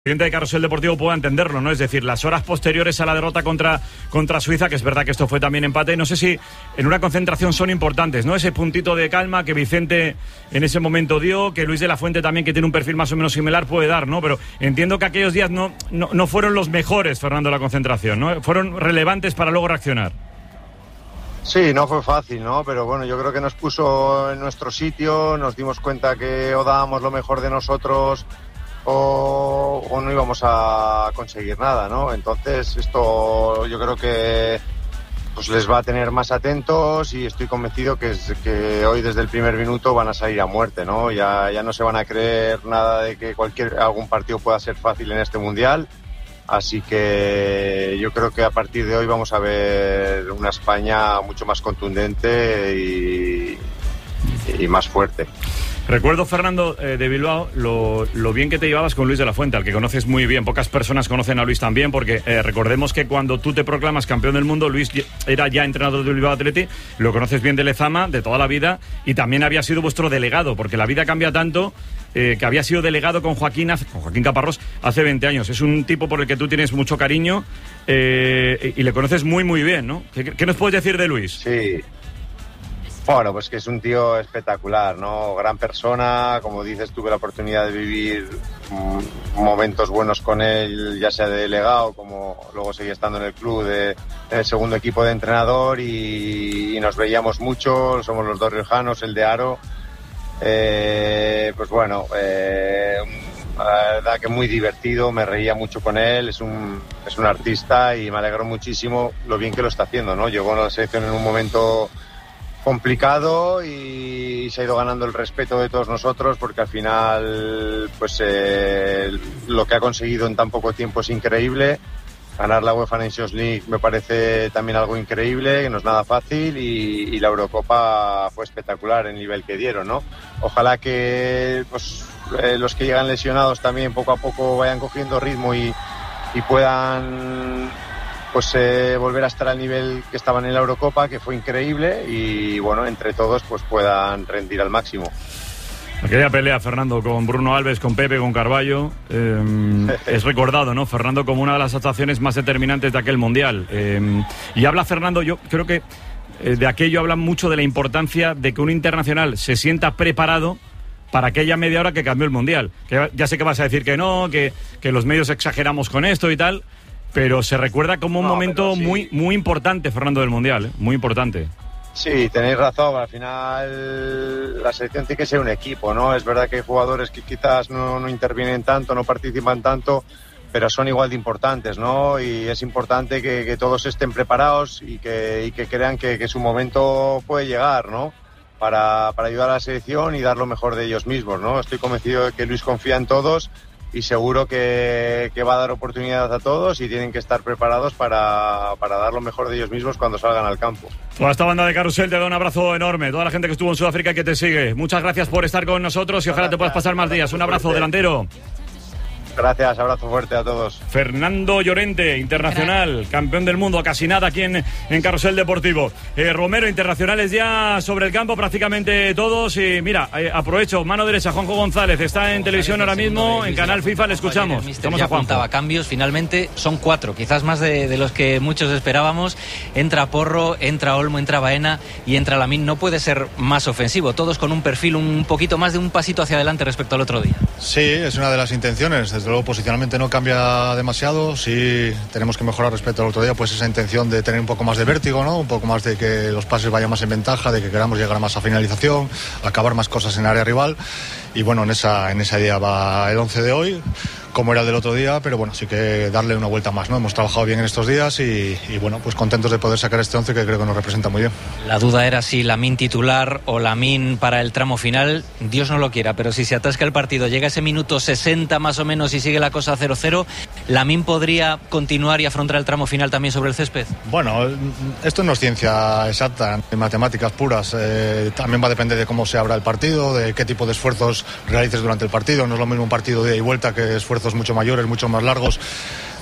Presidente de Carrusel Deportivo pueda entenderlo, ¿no? Es decir, las horas posteriores a la derrota contra Suiza, que es verdad que esto fue también empate, no sé si en una concentración son importantes, ¿no? Ese puntito de calma que Vicente en ese momento dio, que Luis de la Fuente también, que tiene un perfil más o menos similar, puede dar, ¿no? Pero entiendo que aquellos días no fueron los mejores, Fernando, la concentración, ¿no? Fueron relevantes para luego reaccionar. Sí, no fue fácil, ¿no? Pero bueno, yo creo que nos puso en nuestro sitio, nos dimos cuenta que o dábamos lo mejor de nosotros o no íbamos a conseguir nada, ¿no? Entonces esto yo creo que pues les va a tener más atentos y estoy convencido que hoy desde el primer minuto van a salir a muerte, ¿no? Ya no se van a creer nada de que algún partido pueda ser fácil en este Mundial, así que yo creo que a partir de hoy vamos a ver una España mucho más contundente y más fuerte. Recuerdo, Fernando, de Bilbao, lo bien que te llevabas con Luis de la Fuente, al que conoces muy bien. Pocas personas conocen a Luis también, porque recordemos que cuando tú te proclamas campeón del mundo, Luis era ya entrenador del Bilbao Athletic, lo conoces bien de Lezama, de toda la vida, y también había sido vuestro delegado, porque la vida cambia tanto, que había sido delegado con Joaquín Caparrós hace 20 años. Es un tipo por el que tú tienes mucho cariño y le conoces muy, muy bien, ¿no? ¿Qué nos puedes decir de Luis? Sí. Bueno, pues que es un tío espectacular, ¿no? Gran persona, como dices, tuve la oportunidad de vivir momentos buenos con él, ya sea de delegado, como luego seguía estando en el club, en el segundo equipo de entrenador y nos veíamos mucho, somos los dos riojanos, el de Aro. Pues bueno, la verdad que muy divertido, me reía mucho con él, es un artista y me alegró muchísimo lo bien que lo está haciendo, ¿no? Llegó a la selección en un momento complicado y se ha ido ganando el respeto de todos nosotros porque al final pues lo que ha conseguido en tan poco tiempo es increíble. Ganar la UEFA Nations League me parece también algo increíble, que no es nada fácil y la Eurocopa fue espectacular el nivel que dieron, ¿no? Ojalá que pues, los que llegan lesionados también poco a poco vayan cogiendo ritmo y puedan pues volver a estar al nivel que estaban en la Eurocopa, que fue increíble, y bueno, entre todos pues puedan rendir al máximo. Aquella pelea, Fernando, con Bruno Alves, con Pepe, con Carballo, es recordado, ¿no? Fernando, como una de las actuaciones más determinantes de aquel Mundial. Y habla Fernando, yo creo que de aquello habla mucho de la importancia de que un internacional se sienta preparado para aquella media hora que cambió el Mundial. Que ya sé que vas a decir que no, que los medios exageramos con esto y tal, pero se recuerda como un momento sí, muy, muy importante, Fernando, del Mundial, muy importante. Sí, tenéis razón, al final la selección tiene que ser un equipo, ¿no? Es verdad que hay jugadores que quizás no intervienen tanto, no participan tanto, pero son igual de importantes, ¿no? Y es importante que todos estén preparados y que crean que su momento puede llegar, ¿no? Para ayudar a la selección y dar lo mejor de ellos mismos, ¿no? Estoy convencido de que Luis confía en todos y seguro que va a dar oportunidades a todos y tienen que estar preparados para dar lo mejor de ellos mismos cuando salgan al campo. Toda esta banda de Carrusel te da un abrazo enorme, toda la gente que estuvo en Sudáfrica y que te sigue. Muchas gracias por estar con nosotros y ojalá te puedas pasar más días. Un abrazo, delantero. Gracias, abrazo fuerte a todos. Fernando Llorente, internacional, campeón del mundo, casi nada aquí en Carrusel Deportivo. Romero, internacionales ya sobre el campo prácticamente todos. Y mira, aprovecho, mano derecha, Juanjo González, está en televisión ahora mismo, en Canal FIFA, le escuchamos. Estamos ya apuntaba cambios, finalmente son 4, quizás más de los que muchos esperábamos. Entra Porro, entra Olmo, entra Baena y entra Lamine. No puede ser más ofensivo, todos con un perfil un poquito más de un pasito hacia adelante respecto al otro día. Sí, es una de las intenciones. Desde luego posicionalmente no cambia demasiado. Sí tenemos que mejorar respecto al otro día, pues esa intención de tener un poco más de vértigo, ¿no? Un poco más de que los pases vayan más en ventaja, de que queramos llegar más a finalización, acabar más cosas en área rival. Y bueno, en esa idea va el 11 de hoy, como era el del otro día, pero bueno, sí que darle una vuelta más, ¿no? Hemos trabajado bien en estos días y bueno, pues contentos de poder sacar este 11 que creo que nos representa muy bien. La duda era si Lamine titular o Lamine para el tramo final. Dios no lo quiera, pero si se atasca el partido, llega ese minuto 60 más o menos y sigue la cosa 0-0, ¿Lamine podría continuar y afrontar el tramo final también sobre el césped? Bueno, esto no es ciencia exacta, en matemáticas puras. También va a depender de cómo se abra el partido, de qué tipo de esfuerzos realices durante el partido. No es lo mismo un partido de ida y vuelta que esfuerzos mucho mayores, mucho más largos.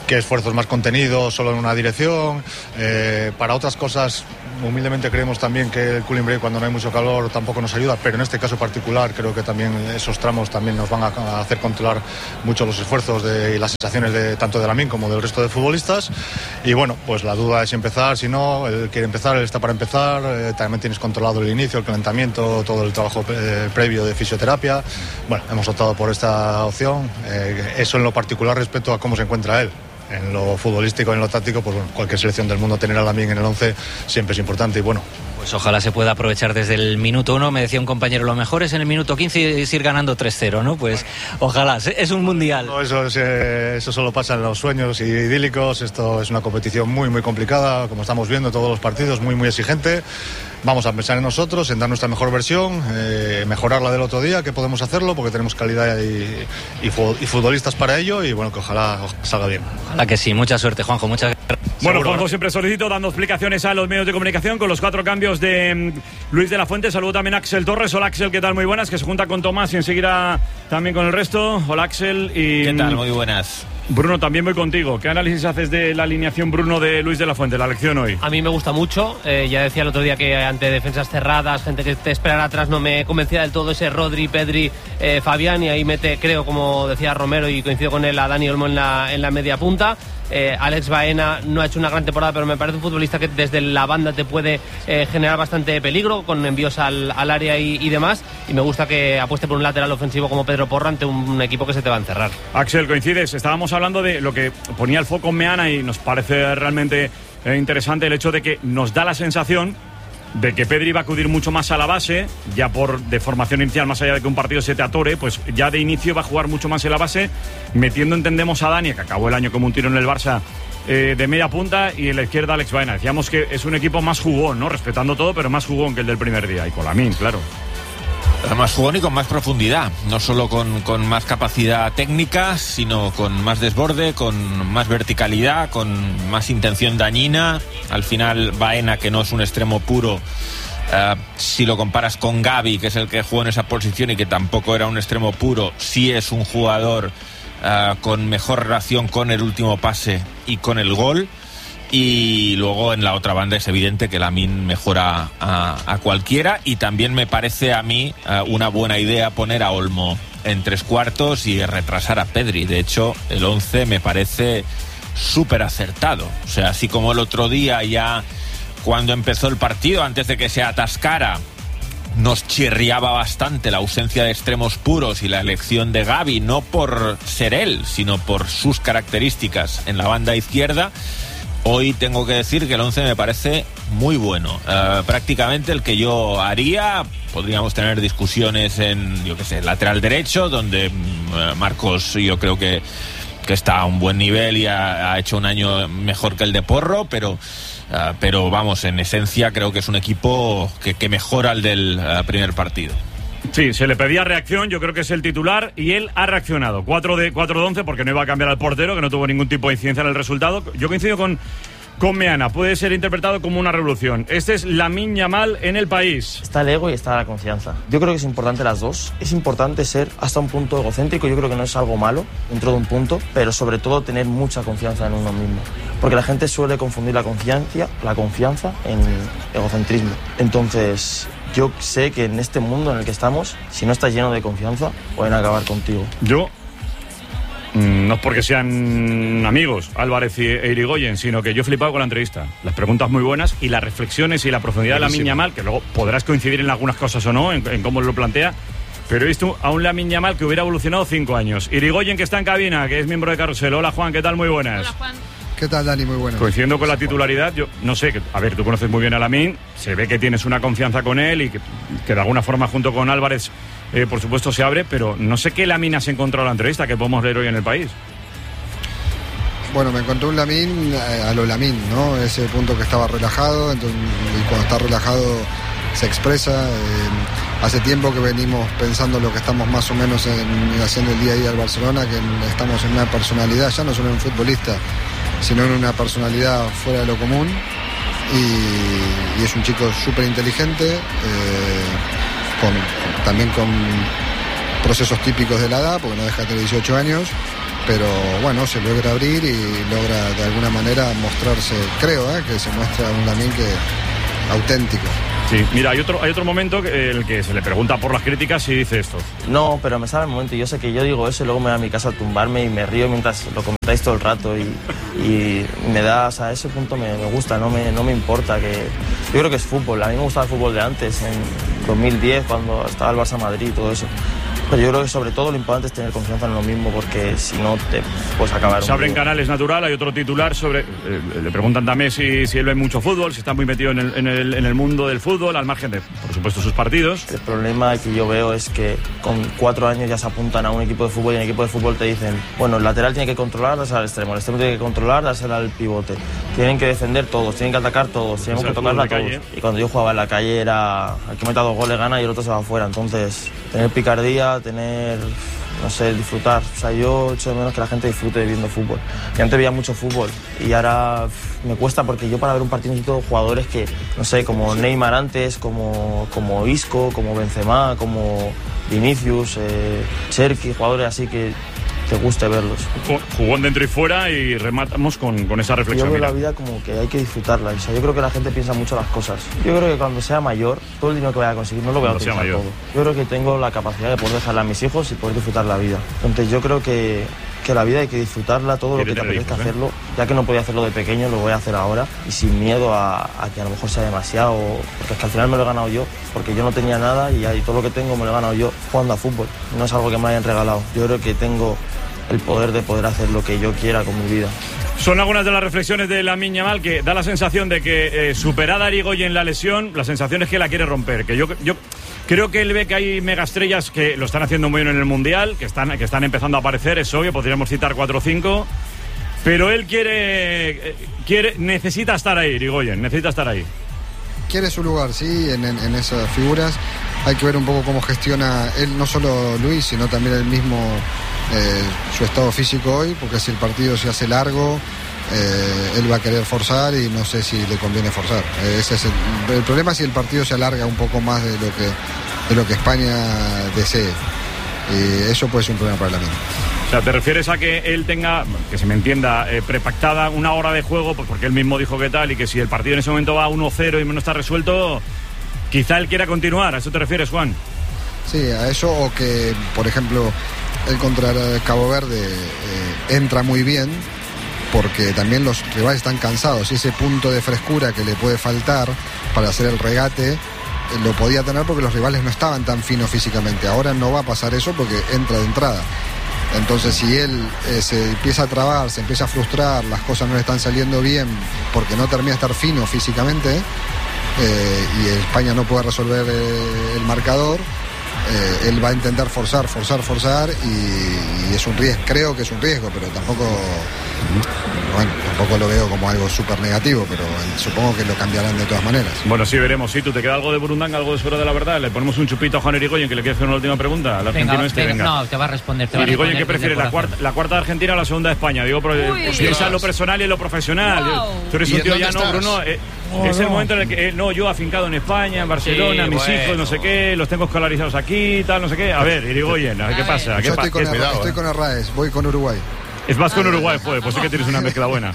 qué esfuerzos más contenidos, solo en una dirección. Para otras cosas, humildemente creemos también que el cooling break, cuando no hay mucho calor, tampoco nos ayuda, pero en este caso particular creo que también esos tramos también nos van a hacer controlar mucho los esfuerzos y las sensaciones tanto de Lamine como del resto de futbolistas. Y bueno, pues la duda es empezar. Si no, él quiere empezar, él está para empezar. También tienes controlado el inicio, el calentamiento, todo el trabajo previo de fisioterapia. Bueno, hemos optado por esta opción. Eso en lo particular respecto a cómo se encuentra él. En lo futbolístico, en lo táctico, pues bueno, cualquier selección del mundo tener a Lamine en el 11 siempre es importante. Y bueno, pues ojalá se pueda aprovechar desde el minuto 1. Me decía un compañero, lo mejor es en el minuto 15 ir ganando 3-0, ¿no? Pues ojalá, es un mundial. No, eso solo pasa en los sueños idílicos. Esto es una competición muy, muy complicada, como estamos viendo todos los partidos, muy, muy exigente. Vamos a pensar en nosotros, en dar nuestra mejor versión, mejorar la del otro día, que podemos hacerlo, porque tenemos calidad y futbolistas para ello, y bueno, que ojalá salga bien. Ojalá que sí. Mucha suerte, Juanjo, muchas gracias. Bueno, Juanjo siempre solicito, dando explicaciones a los medios de comunicación con los 4 cambios de Luis de la Fuente. Saludo también a Axel Torres. Hola, Axel, ¿qué tal? Muy buenas, que se junta con Tomás y enseguida también con el resto. Hola, Axel. Y ¿qué tal? Muy buenas. Bruno, también voy contigo. ¿Qué análisis haces de la alineación, Bruno, de Luis de la Fuente, la elección hoy? A mí me gusta mucho. Ya decía el otro día que ante defensas cerradas, gente que te esperara atrás, no me convencía del todo ese Rodri, Pedri, Fabián, y ahí mete, creo, como decía Romero, y coincido con él, a Dani Olmo en la media punta. Alex Baena no ha hecho una gran temporada, pero me parece un futbolista que desde la banda te puede generar bastante peligro, con envíos al área y demás, y me gusta que apueste por un lateral ofensivo como Pedro Porro ante un equipo que se te va a encerrar. Axel, coincides, estábamos hablando de lo que ponía el foco en Meana y nos parece realmente interesante el hecho de que nos da la sensación de que Pedri va a acudir mucho más a la base, ya de formación inicial, más allá de que un partido se te atore, pues ya de inicio va a jugar mucho más en la base, metiendo, entendemos, a Dani, que acabó el año como un tiro en el Barça, de media punta, y en la izquierda Alex Baena. Decíamos que es un equipo más jugón, ¿no? Respetando todo, pero más jugón que el del primer día, y con Lamine, claro. Más jugón y con más profundidad, no solo con más capacidad técnica, sino con más desborde, con más verticalidad, con más intención dañina. Al final, Baena, que no es un extremo puro, si lo comparas con Gavi, que es el que jugó en esa posición y que tampoco era un extremo puro, sí es un jugador con mejor relación con el último pase y con el gol. Y luego en la otra banda es evidente que Lamine mejora a cualquiera, y también me parece a mí una buena idea poner a Olmo en 3/4 y retrasar a Pedri. De hecho, el 11 me parece súper acertado. O sea, así como el otro día, ya cuando empezó el partido, antes de que se atascara, nos chirriaba bastante la ausencia de extremos puros y la elección de Gavi, no por ser él, sino por sus características en la banda izquierda. Hoy tengo que decir que el 11 me parece muy bueno, prácticamente el que yo haría. Podríamos tener discusiones en, yo qué sé, lateral derecho, donde Marcos yo creo que está a un buen nivel y ha hecho un año mejor que el de Porro, pero vamos, en esencia creo que es un equipo que mejora el del primer partido. Sí, se le pedía reacción, yo creo que es el titular, y él ha reaccionado. 4 de 11, porque no iba a cambiar al portero, que no tuvo ningún tipo de incidencia en el resultado. Yo coincido con Meana, puede ser interpretado como una revolución. Este es Lamine Yamal en el país. Está el ego y está la confianza. Yo creo que es importante las dos. Es importante ser hasta un punto egocéntrico, yo creo que no es algo malo dentro de un punto, pero sobre todo tener mucha confianza en uno mismo. Porque la gente suele confundir la confianza en egocentrismo. Entonces, yo sé que en este mundo en el que estamos, si no estás lleno de confianza, pueden acabar contigo. No es porque sean amigos Álvarez e Irigoyen, sino que yo he flipado con la entrevista. Las preguntas muy buenas y las reflexiones y la profundidad de Lamine Yamal, que luego podrás coincidir en algunas cosas o no, en cómo lo plantea, pero he visto a un Lamine Yamal que hubiera evolucionado 5 años. Irigoyen, que está en cabina, que es miembro de Carrusel. Hola, Juan, ¿qué tal? Muy buenas. Hola, Juan. ¿Qué tal, Dani? Muy buenas. Coincidiendo con la titularidad, yo no sé, a ver, tú conoces muy bien a Lamine, se ve que tienes una confianza con él y que de alguna forma junto con Álvarez, por supuesto, se abre, pero no sé qué Lamine has encontrado en la entrevista que podemos leer hoy en El País. Bueno, me encontré un Lamine a lo Lamine, ¿no? Ese punto que estaba relajado, entonces, y cuando está relajado se expresa. Hace tiempo que venimos pensando lo que estamos más o menos haciendo el día a día del Barcelona, que estamos en una personalidad, ya no solo en un futbolista, sino en una personalidad fuera de lo común, y es un chico súper inteligente, también con procesos típicos de la edad, porque no deja de tener 18 años, pero bueno, se logra abrir y logra de alguna manera mostrarse, creo, que se muestra un Lamine que auténtico. Sí, mira, hay otro momento en el que se le pregunta por las críticas y dice esto. No, pero me sale el momento y yo sé que yo digo eso y luego me voy a mi casa a tumbarme y me río mientras lo comentáis todo el rato y me da, o sea, a ese punto me gusta, no me importa, que yo creo que es fútbol. A mí me gustaba el fútbol de antes, en 2010 cuando estaba el Barça Madrid y todo eso. Pero yo creo que sobre todo lo importante es tener confianza en lo mismo, porque si no te puedes acabar. Se abren canales natural, hay otro titular sobre... le preguntan también si él ve mucho fútbol, si está muy metido en el mundo del fútbol, al margen de, por supuesto, sus partidos. El problema que yo veo es que con 4 años ya se apuntan a un equipo de fútbol y en el equipo de fútbol te dicen, bueno, el lateral tiene que controlar, dársela al extremo, el extremo tiene que controlar, dársela al pivote. Tienen que defender todos, tienen que atacar todos, tenemos que tocarla a todos. Y cuando yo jugaba en la calle era el que meta 2 goles gana y el otro se va afuera. Entonces, tener picardía, tener, no sé, disfrutar. O sea, yo echo de menos que la gente disfrute viendo fútbol. Y antes veía mucho fútbol y ahora me cuesta, porque yo para ver un partido necesito jugadores que, no sé, como Neymar antes, como Isco, como Benzema, como Vinicius, Cherki, jugadores así que te guste verlos. Jugón dentro y fuera, y rematamos con esa reflexión. Yo veo la vida como que hay que disfrutarla. O sea, yo creo que la gente piensa mucho las cosas. Yo creo que cuando sea mayor, todo el dinero que vaya a conseguir no lo voy a utilizar todo. Yo creo que tengo la capacidad de poder dejarla a mis hijos y poder disfrutar la vida. Entonces yo creo que la vida hay que disfrutarla, todo lo que te apetezca hacerlo. Ya que no podía hacerlo de pequeño, lo voy a hacer ahora, y sin miedo a que a lo mejor sea demasiado, porque es que al final me lo he ganado yo, porque yo no tenía nada y todo lo que tengo me lo he ganado yo jugando a fútbol. No es algo que me hayan regalado. Yo creo que tengo el poder de poder hacer lo que yo quiera con mi vida. Son algunas de las reflexiones de Lamine Yamal, que da la sensación de que superada a Irigoyen la lesión, la sensación es que la quiere romper, que yo creo que él ve que hay megaestrellas que lo están haciendo muy bien en el Mundial, que están empezando a aparecer, es obvio, podríamos citar 4 o 5, pero él necesita estar ahí, Irigoyen, necesita estar ahí. Quiere su lugar, sí, en esas figuras. Hay que ver un poco cómo gestiona él, no solo Luis, sino también él mismo, su estado físico hoy, porque si el partido se hace largo, él va a querer forzar y no sé si le conviene forzar. Ese es el problema, si el partido se alarga un poco más de lo que España desee. Y eso puede ser un problema para la misma. O sea, ¿te refieres a que él tenga, que se me entienda, prepactada una hora de juego, pues porque él mismo dijo que tal, y que si el partido en ese momento va 1-0 y no está resuelto, quizá él quiera continuar? ¿A eso te refieres, Juan? Sí, a eso, o que, por ejemplo, él contra Cabo Verde entra muy bien, porque también los rivales están cansados, y ese punto de frescura que le puede faltar para hacer el regate lo podía tener porque los rivales no estaban tan finos físicamente. Ahora no va a pasar eso porque entra de entrada. Entonces, si él se empieza a trabar, se empieza a frustrar, las cosas no le están saliendo bien porque no termina de estar fino físicamente, y España no puede resolver el marcador, él va a intentar forzar y es un riesgo, creo que es un riesgo, pero tampoco lo veo como algo súper negativo, pero supongo que lo cambiarán de todas maneras. Bueno, sí, veremos. Sí, ¿tú te queda algo de Burundanga, algo de Suera de la Verdad? Le ponemos un chupito a Juan Irigoyen, que le quiere hacer una última pregunta al argentino venga. No, te va a responder. Irigoyen, ¿qué prefiere, la cuarta de Argentina o la segunda de España? Digo, piensa en lo personal y en lo profesional. Wow. Tú eres un tío ya, ¿no, Bruno? Es el momento en el que yo afincado en España, en Barcelona, mis hijos, no sé qué, los tengo escolarizados aquí, tal, no sé qué. A ver, Irigoyen, ¿qué pasa? Yo estoy con Arraes, voy con Uruguay. Vas con Uruguay, pues sí que tienes una mezcla buena.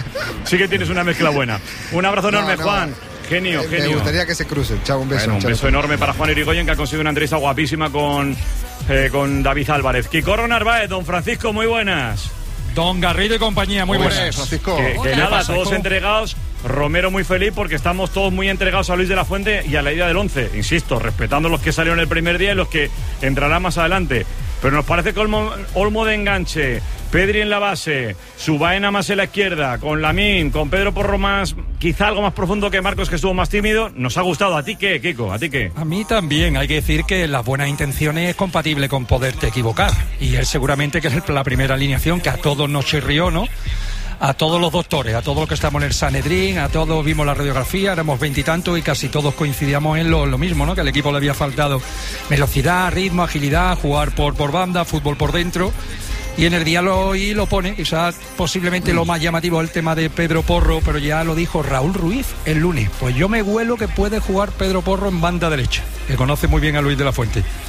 Un abrazo enorme, Juan. Genio. Me gustaría que se crucen. Chao, un beso. Bueno, un beso enorme para Juan Irigoyen, que ha conseguido una entrevista guapísima con David Álvarez. Quicorro Narváez, don Francisco, muy buenas. Don Garrido y compañía, muy buenas. Francisco. Que nada, todos entregados. Romero muy feliz porque estamos todos muy entregados a Luis de la Fuente y a la idea del 11. Insisto, respetando los que salieron el primer día y los que entrarán más adelante. Pero nos parece que Olmo de enganche, Pedri en la base, Subaena más en la izquierda, con Lamine, con Pedro Porro más, quizá algo más profundo que Marcos, que estuvo más tímido. ¿Nos ha gustado? ¿A ti qué, Kiko? ¿A ti qué? A mí también. Hay que decir que las buenas intenciones es compatible con poderte equivocar. Y él seguramente que es la primera alineación que a todos nos chirrió, ¿no? A todos los doctores, a todos los que estamos en el Sanedrín, a todos vimos la radiografía, éramos 20 y tantos y casi todos coincidíamos en lo mismo, ¿no? Que al equipo le había faltado velocidad, ritmo, agilidad, jugar por banda, fútbol por dentro. Y en el día lo pone, quizás posiblemente lo más llamativo es el tema de Pedro Porro, pero ya lo dijo Raúl Ruiz el lunes. Pues yo me huelo que puede jugar Pedro Porro en banda derecha, que conoce muy bien a Luis de la Fuente.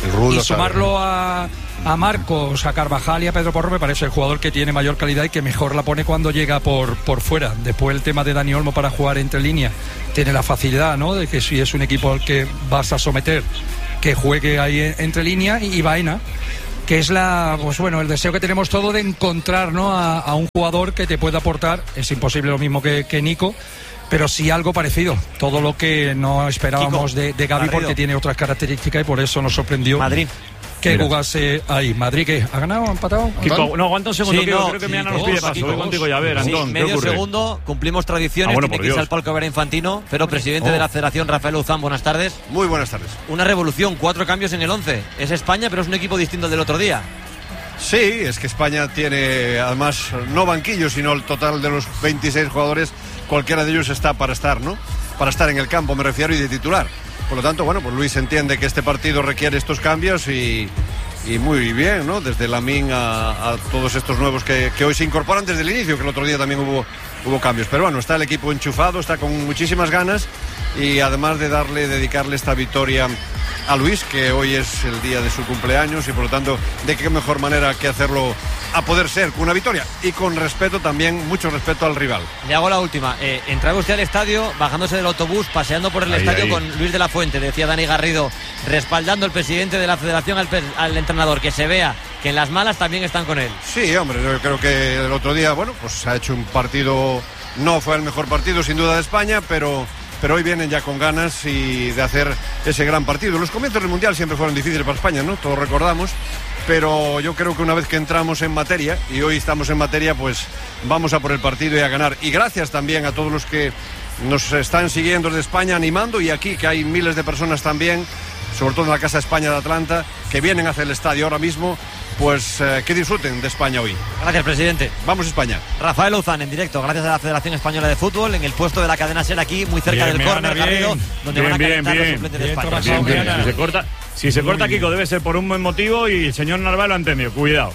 y sumarlo a Marcos, a Carvajal y a Pedro Porro me parece el jugador que tiene mayor calidad y que mejor la pone cuando llega por fuera. Después el tema de Dani Olmo para jugar entre líneas tiene la facilidad, ¿no?, de que si es un equipo al que vas a someter, que juegue ahí entre líneas, y Baena, que es el deseo que tenemos todos de encontrar, ¿no?, a un jugador que te pueda aportar. Es imposible lo mismo que Nico, pero sí algo parecido, todo lo que no esperábamos de Gavi, porque tiene otras características y por eso nos sorprendió Madrid que jugase ahí. ¿Madrid qué? ¿Ha ganado? ¿Ha empatado? Kiko, no, aguanta un segundo, creo que me han nos pide paso. Voy contigo ya, a ver, Antón, medio segundo, cumplimos tradiciones, tiene que irse al palco a ver a Infantino, pero presidente de la Federación, Rafael Uzán, buenas tardes. Muy buenas tardes. Una revolución, 4 cambios en el 11. Es España, pero es un equipo distinto del otro día. Sí, es que España tiene además no banquillo, sino el total de los 26 jugadores, cualquiera de ellos está para estar, ¿no? Para estar en el campo, me refiero, y de titular. Por lo tanto, bueno, pues Luis entiende que este partido requiere estos cambios y muy bien, ¿no? Desde Lamine a todos estos nuevos que hoy se incorporan desde el inicio, que el otro día también hubo cambios. Pero bueno, está el equipo enchufado, está con muchísimas ganas, y además de dedicarle esta victoria a Luis, que hoy es el día de su cumpleaños, y por lo tanto, de qué mejor manera que hacerlo a poder ser con una victoria y con respeto también, mucho respeto al rival. Le hago la última. Entraba usted al estadio, bajándose del autobús, paseando por el estadio con Luis de la Fuente, decía Dani Garrido, respaldando al presidente de la Federación, al entrenador, que se vea que en las malas también están con él. Sí, hombre, yo creo que el otro día, bueno, pues ha hecho un partido, no fue el mejor partido sin duda de España, pero hoy vienen ya con ganas y de hacer ese gran partido. Los comienzos del Mundial siempre fueron difíciles para España, ¿no? Todos recordamos, pero yo creo que una vez que entramos en materia, y hoy estamos en materia, pues vamos a por el partido y a ganar. Y gracias también a todos los que nos están siguiendo desde España, animando, y aquí que hay miles de personas también, sobre todo en la Casa España de Atlanta, que vienen hacia el estadio ahora mismo, pues que disfruten de España hoy. Gracias, presidente. Vamos España. Rafael Uzán en directo, gracias a la Federación Española de Fútbol, en el puesto de la cadena SER aquí, muy cerca del córner, Garrido, donde van a calentar los suplentes de España. Si se corta Kiko, debe ser por un buen motivo, y el señor Narváez lo ha entendido. Cuidado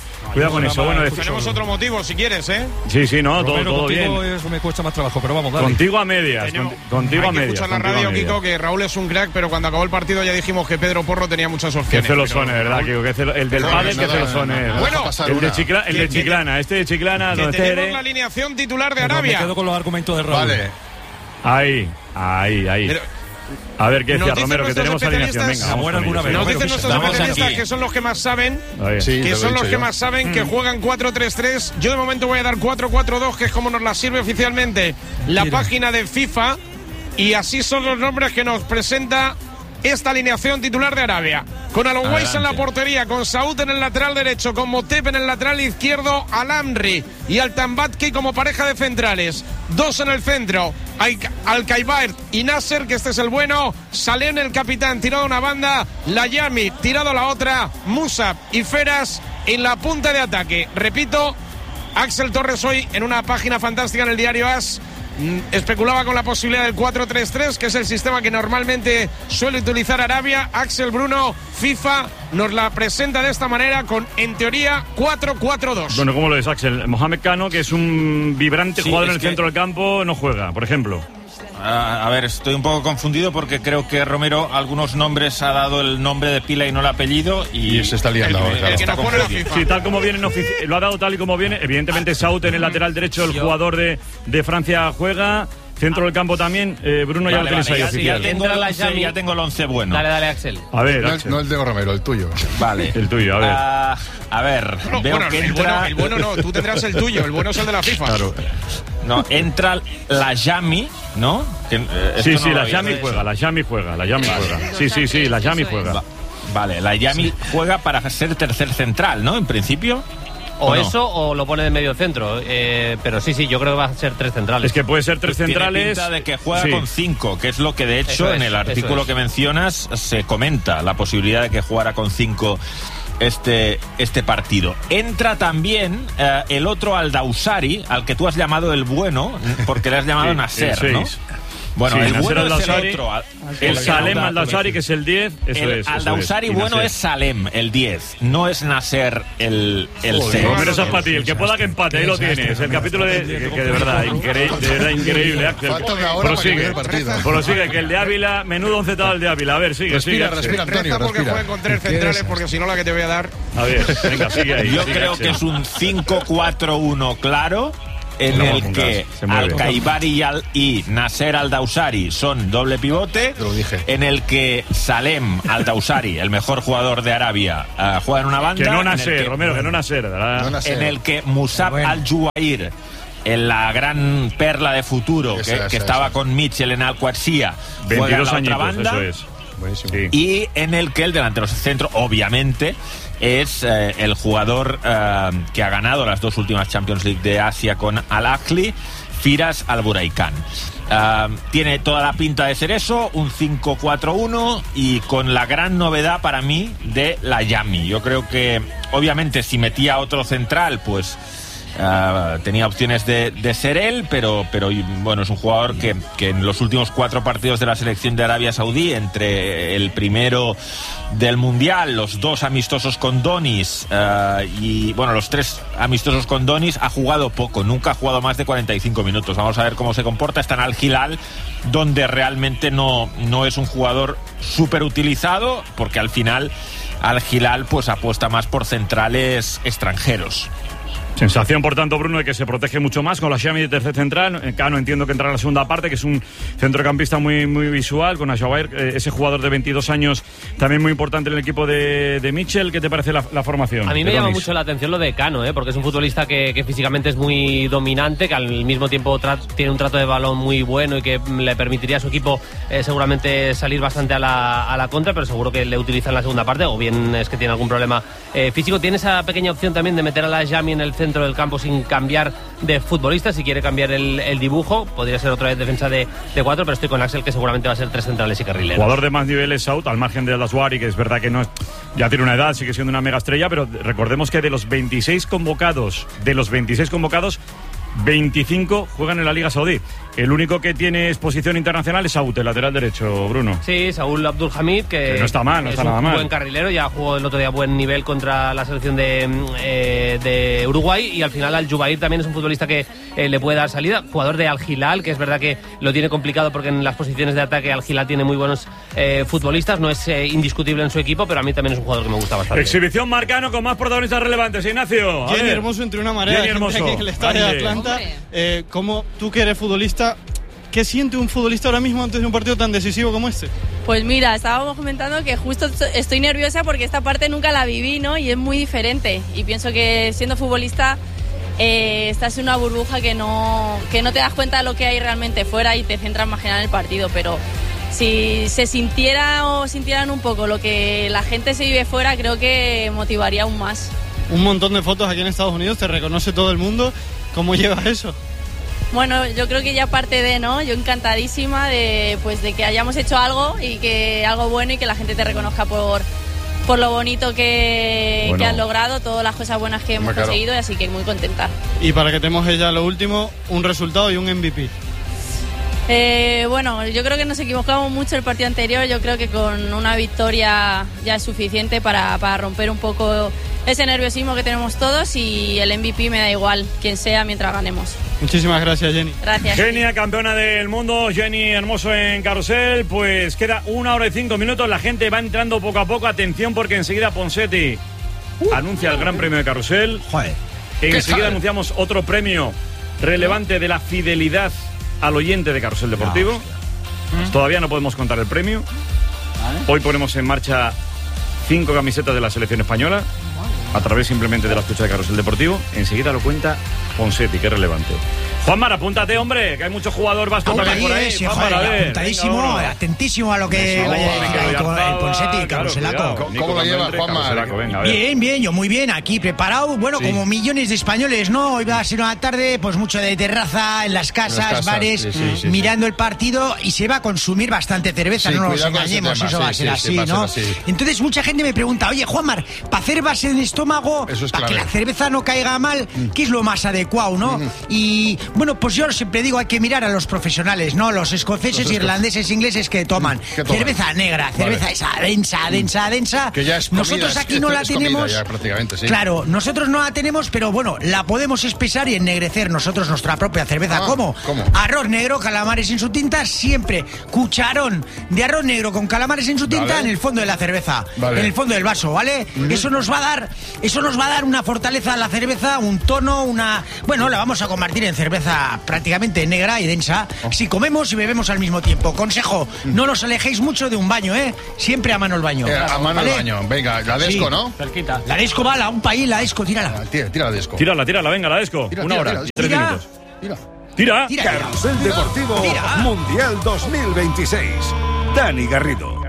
con eso. Bueno, tenemos otro motivo, si quieres, ¿eh? Sí, no, todo bien. Eso me cuesta más trabajo, pero vamos, dale. Contigo a medias. Contigo a medias. Escuchar la radio, Kiko, que Raúl es un crack, pero cuando acabó el partido ya dijimos que Pedro Porro tenía muchas opciones. Que celosones, ¿verdad, Kiko? El del pádel, que celosones. Bueno, el de Chiclana, este de Chiclana. Tenemos la alineación titular de Arabia. Me quedo con los argumentos de Raúl. Vale. Ahí. A ver qué decía Romero, que tenemos alineación. Venga, nos dicen nuestros especialistas que son los que más saben, que juegan 4-3-3. Yo de momento voy a dar 4-4-2, que es como nos la sirve oficialmente la página de FIFA, y así son los nombres que nos presenta esta alineación titular de Arabia. Con Alon Weiss en la portería, con Saúd en el lateral derecho, con Motep en el lateral izquierdo, Al-Amri y Al-Tambatki como pareja de centrales. 2 en el centro, Al-Kaibaert y Nasser, que este es el bueno, Salem el capitán tirado a una banda, Layami tirado a la otra, Musab y Feras en la punta de ataque. Repito, Axel Torres hoy en una página fantástica en el diario AS especulaba con la posibilidad del 4-3-3, que es el sistema que normalmente suele utilizar Arabia. Axel Bruno, FIFA, nos la presenta de esta manera con, en teoría, 4-4-2. Bueno, ¿cómo lo ves, Axel? Mohamed Cano, que es un vibrante jugador en el centro del campo, no juega, por ejemplo. A ver, estoy un poco confundido porque creo que Romero algunos nombres ha dado el nombre de pila y no el apellido, y se está liando. El que nos pone la FIFA. Sí, tal como viene, lo ha dado tal y como viene. Evidentemente Saúd en el lateral derecho, el jugador de Francia juega. Centro del campo también, Bruno, ya lo tienes ahí oficial. Ya tengo el 11 bueno. Dale, Axel. A ver, Axel. No el de Romero, el tuyo. Vale. El tuyo, a ver. A ver, veo que entra... el bueno no, tú tendrás el tuyo, el bueno es el de la FIFA. Claro. No, entra la Yami, ¿no? Sí, la Yami juega. La Yami juega. Sí, la Yami juega. Vale, la Yami juega para ser tercer central, ¿no? En principio. O eso, o lo pone de medio centro. Pero sí, yo creo que va a ser 3 centrales. Es que puede ser 3 centrales. Tiene pinta de que juega con 5, que es lo que de hecho en el artículo que mencionas se comenta, la posibilidad de que jugara con 5 este partido. Entra también el otro Al-Dawsari, al que tú has llamado el bueno, porque le has llamado Nasser, ¿no? Bueno, sí, el bueno es Al-Dawsari, el otro. El Salem Al-Dawsari, que es el 10. El Al-Dawsari bueno es Salem, el 10. No es Nasser, el 6. Pero eso es para ti. El que pueda que empate, ahí lo tienes. El capítulo que de verdad, increíble, Axel. Prosigue, que el de Ávila, menudo oncetado el de Ávila. A ver, sigue. Respira, Antonio, porque jueguen con 3 centrales, porque si no la que te voy a dar. A ver, venga, sigue ahí. Yo creo que es un 5-4-1 claro, en el que Al-Kaibari y Nasser Al-Dawsari son doble pivote, en el que Salem Al-Dawsari, el mejor jugador de Arabia, juega en una banda. Que no Nasser, Romero, que no Nasser. En el que Musab Al-Juwair, en la gran perla de futuro, que estaba con Mitchell en Al-Qadsiya, 22 años, otra banda. Eso es. Sí. Y en el que el delantero centro, obviamente, es el jugador que ha ganado las 2 últimas Champions League de Asia con Al-Ahly, Firas Al-Buraikan. Tiene toda la pinta de ser eso, un 5-4-1 y con la gran novedad para mí de la Yami. Yo creo que, obviamente, si metía otro central, pues tenía opciones de ser él, pero bueno, es un jugador que en los últimos 4 partidos de la selección de Arabia Saudí, entre el primero del Mundial, los 2 amistosos con Donis y bueno, los 3 amistosos con Donis, ha jugado poco, nunca ha jugado más de 45 minutos. Vamos a ver cómo se comporta. Está en Al-Hilal, donde realmente no es un jugador súper utilizado, porque al final Al-Hilal pues apuesta más por centrales extranjeros. Sensación, por tanto, Bruno, de que se protege mucho más con la Xhami de tercer central. Cano entiendo que entrará en la segunda parte, que es un centrocampista muy visual, con Al-Juwair, ese jugador de 22 años, también muy importante en el equipo de Mitchell. ¿Qué te parece la formación? A mí me llama mucho la atención lo de Cano, porque es un futbolista que físicamente es muy dominante, que al mismo tiempo tiene un trato de balón muy bueno y que le permitiría a su equipo seguramente salir bastante a la contra, pero seguro que le utiliza en la segunda parte, o bien es que tiene algún problema físico. Tiene esa pequeña opción también de meter a la Xhami en el centro del campo sin cambiar de futbolista. Si quiere cambiar el dibujo, podría ser otra vez defensa de 4, pero estoy con Axel, que seguramente va a ser 3 centrales y carrileros. Jugador de más niveles, Saud, al margen de Al-Dawsari, que es verdad que ya tiene una edad, sigue siendo una mega estrella, pero recordemos que de los 26 convocados, 25 juegan en la Liga Saudí. El único que tiene exposición internacional es Saúl, el lateral derecho, Bruno. Sí, Saúl Abdulhamid, que no está mal, no está nada mal. Es un buen carrilero, ya jugó el otro día a buen nivel contra la selección de Uruguay, y al final Al-Juwair también es un futbolista que le puede dar salida. Jugador de Al-Hilal, que es verdad que lo tiene complicado porque en las posiciones de ataque Al-Hilal tiene muy buenos futbolistas, no es indiscutible en su equipo, pero a mí también es un jugador que me gusta bastante. Exhibición Marcano con más protagonistas relevantes. Ignacio. Jenny Hermoso entre una marea de gente aquí en el estadio de Atlanta. ¿Cómo tú que eres futbolista, qué siente un futbolista ahora mismo antes de un partido tan decisivo como este? Pues mira, estábamos comentando que justo estoy nerviosa porque esta parte nunca la viví, ¿no? Y es muy diferente. Y pienso que siendo futbolista estás en una burbuja que no te das cuenta de lo que hay realmente fuera y te centras más que nada en el partido. Pero si se sintieran un poco lo que la gente se vive fuera, creo que motivaría aún más. Un montón de fotos aquí en Estados Unidos, te reconoce todo el mundo. ¿Cómo llevas eso? Bueno, yo creo que ya parte de, ¿no? Yo encantadísima de que hayamos hecho algo y que algo bueno y que la gente te reconozca por lo bonito que has logrado, todas las cosas buenas que hemos conseguido, y así que muy contenta. Y para que tenemos ya lo último, un resultado y un MVP. Bueno, yo creo que nos equivocamos mucho el partido anterior. Yo creo que con una victoria ya es suficiente para romper un poco ese nerviosismo que tenemos todos, y el MVP me da igual quien sea mientras ganemos. Muchísimas gracias, Jenny. Gracias. Genia, campeona del mundo, Jenny Hermoso en carrusel. Pues queda 1 hora y 5 minutos. La gente va entrando poco a poco. Atención, porque enseguida Ponseti anuncia el Gran Premio de Carrusel. Joder. Enseguida anunciamos otro premio relevante de la fidelidad al oyente de Carrusel Deportivo. Todavía no podemos contar el premio. Hoy ponemos en marcha 5 camisetas de la selección española a través simplemente de la escucha de Carrusel Deportivo. Enseguida lo cuenta Ponseti, que es relevante. Juanmar, apúntate, hombre, que hay mucho jugador vasco también por ahí. Sí, joder, apuntadísimo, atentísimo a lo que vaya el Ponseti, Carruselaco. ¿Cómo lo lleva, Juanmar? Bien, yo muy bien, aquí preparado. Bueno, como millones de españoles, ¿no? Hoy va a ser una tarde, pues mucho de terraza, en las casas, bares, mirando el partido, y se va a consumir bastante cerveza, no nos engañemos, eso va a ser así, ¿no? Entonces mucha gente me pregunta, oye, Juanmar, para hacer base en estómago, para que la cerveza no caiga mal, ¿qué es lo más adecuado, no? Y Bueno, pues yo siempre digo, hay que mirar a los profesionales, ¿no? Los escoceses, irlandeses, ingleses que toman cerveza negra, cerveza esa densa. Que ya es comida, nosotros aquí no la tenemos. Ya, prácticamente, sí. Claro, nosotros no la tenemos, pero bueno, la podemos espesar y ennegrecer nosotros nuestra propia cerveza. ¿Cómo? Arroz negro, calamares en su tinta, siempre cucharón de arroz negro con calamares en su tinta en el fondo de la cerveza, en el fondo del vaso, ¿vale? Eso nos va a dar una fortaleza a la cerveza, un tono, bueno, la vamos a convertir en cerveza prácticamente negra y densa si comemos y bebemos al mismo tiempo. Consejo, no los alejéis mucho de un baño, siempre a mano el baño. A mano el baño. Venga, la Desco, ¿no? Cerquita. La Desco, va, un país, la Desco, tírala. Tira la Desco. Tírala, venga, la Desco. Una hora, 3 minutos. Tira. Carrusel Deportivo Mundial 2026. Dani Garrido.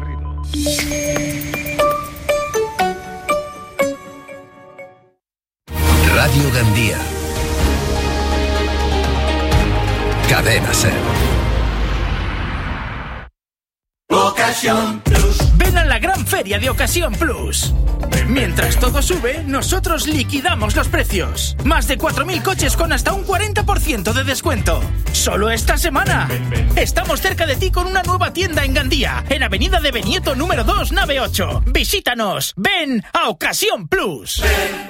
Radio Gandía. Cadena Ser. Ocasión Plus. Ven a la gran feria de Ocasión Plus. Mientras todo sube, nosotros liquidamos los precios. Más de 4.000 coches con hasta un 40% de descuento. Solo esta semana. Estamos cerca de ti con una nueva tienda en Gandía, en Avenida de Benieto número 2, nave 8. Visítanos. Ven a Ocasión Plus.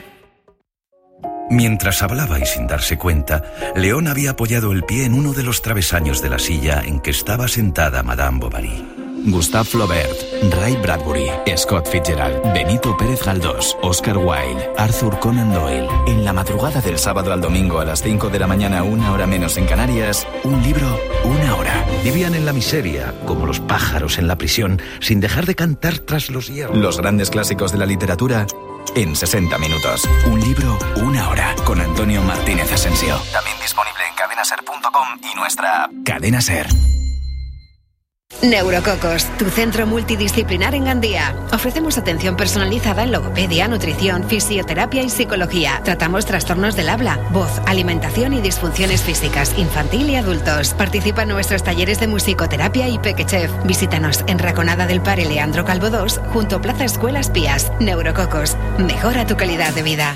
Mientras hablaba y sin darse cuenta, León había apoyado el pie en uno de los travesaños de la silla en que estaba sentada Madame Bovary. Gustave Flaubert, Ray Bradbury, Scott Fitzgerald, Benito Pérez Galdós, Oscar Wilde, Arthur Conan Doyle. En la madrugada del sábado al domingo a las 5 de la mañana, 1 hora menos en Canarias, un libro, 1 hora. Vivían en la miseria, como los pájaros en la prisión, sin dejar de cantar tras los hierros. Los grandes clásicos de la literatura en 60 minutos. Un libro, 1 hora. Con Antonio Martínez Asensio. También disponible en cadenaser.com y nuestra app. Cadena Ser. Neurococos, tu centro multidisciplinar en Gandía. Ofrecemos atención personalizada en logopedia, nutrición, fisioterapia y psicología. Tratamos trastornos del habla, voz, alimentación y disfunciones físicas, infantil y adultos. Participa en nuestros talleres de musicoterapia y Pequechef. Visítanos en Raconada del Pare Leandro Calvo 2, junto a Plaza Escuelas Pías. Neurococos, mejora tu calidad de vida.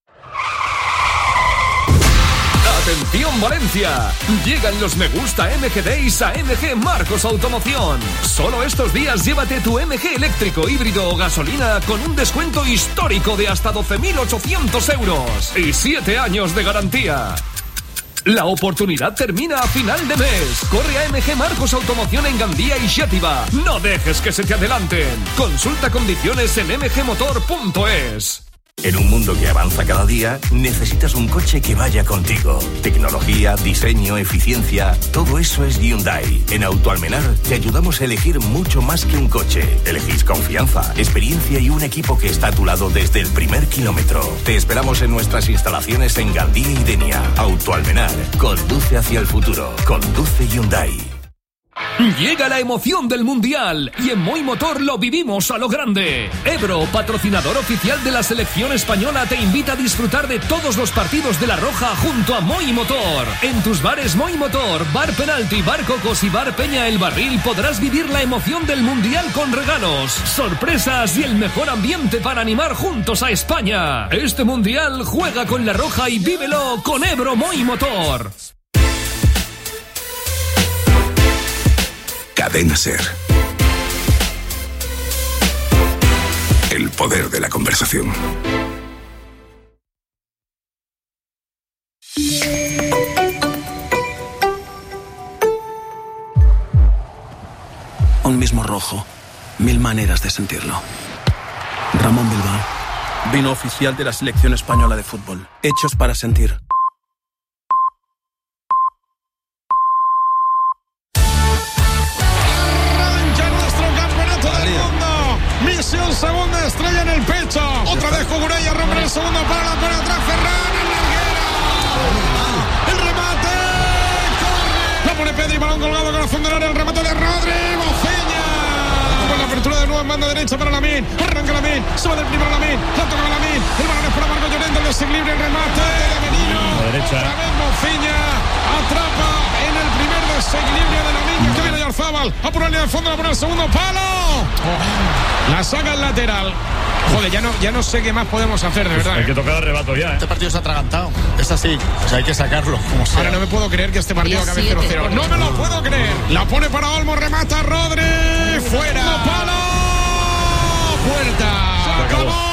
¡Atención Valencia! Llegan los Me Gusta MG Days a MG Marcos Automoción. Solo estos días llévate tu MG eléctrico, híbrido o gasolina con un descuento histórico de hasta 12.800 euros y 7 años de garantía. La oportunidad termina a final de mes. Corre a MG Marcos Automoción en Gandía y Xàtiva. No dejes que se te adelanten. Consulta condiciones en mgmotor.es. En un mundo que avanza cada día, necesitas un coche que vaya contigo. Tecnología, diseño, eficiencia, todo eso es Hyundai. En Autoalmenar te ayudamos a elegir mucho más que un coche. Elegís confianza, experiencia y un equipo que está a tu lado desde el primer kilómetro. Te esperamos en nuestras instalaciones en Gandía y Denia. Autoalmenar, conduce hacia el futuro. Conduce Hyundai. Llega la emoción del Mundial y en Moi Motor lo vivimos a lo grande. Ebro, patrocinador oficial de la selección española, te invita a disfrutar de todos los partidos de La Roja junto a Moi Motor. En tus bares Moi Motor, Bar Penalti, Bar Cocos y Bar Peña El Barril podrás vivir la emoción del Mundial con regalos, sorpresas y el mejor ambiente para animar juntos a España. Este Mundial juega con La Roja y vívelo con Ebro Moi Motor. Cadena Ser. El poder de la conversación. Un mismo rojo, 1000 maneras de sentirlo. Ramón Bilbao, vino oficial de la selección española de fútbol. Hechos para sentir. Misión segunda estrella en el pecho. Otra vez Cucurella rompe el segundo palo. Por atrás Ferran en la higuera. El remate. Corre. La pone Pedri, balón colgado, corazón del área. El remate de Rodri. Moceña. Con la apertura de nuevo en banda derecha para Lamine. Arranca Lamine. Se va del primero Lamine. La toca Lamine. El balón es para Marco Llorente. El desequilibrio. El remate de Menino. Otra vez Moceña. Atrapa en el primer desequilibrio de Lamine. Que viene Yarzábal. lateral. A por la línea de fondo, a por el segundo palo. La saca el lateral. Joder, ya no sé qué más podemos hacer, de verdad. Hay que tocar el rebato ya. Este partido se ha atragantado. Es así. O sea, hay que sacarlo. Como sea. Ahora no me puedo creer que este partido acabe 0-0. No me lo puedo creer. La pone para Olmo, remata Rodri. Fuera. Palo. Puerta. Se acabó.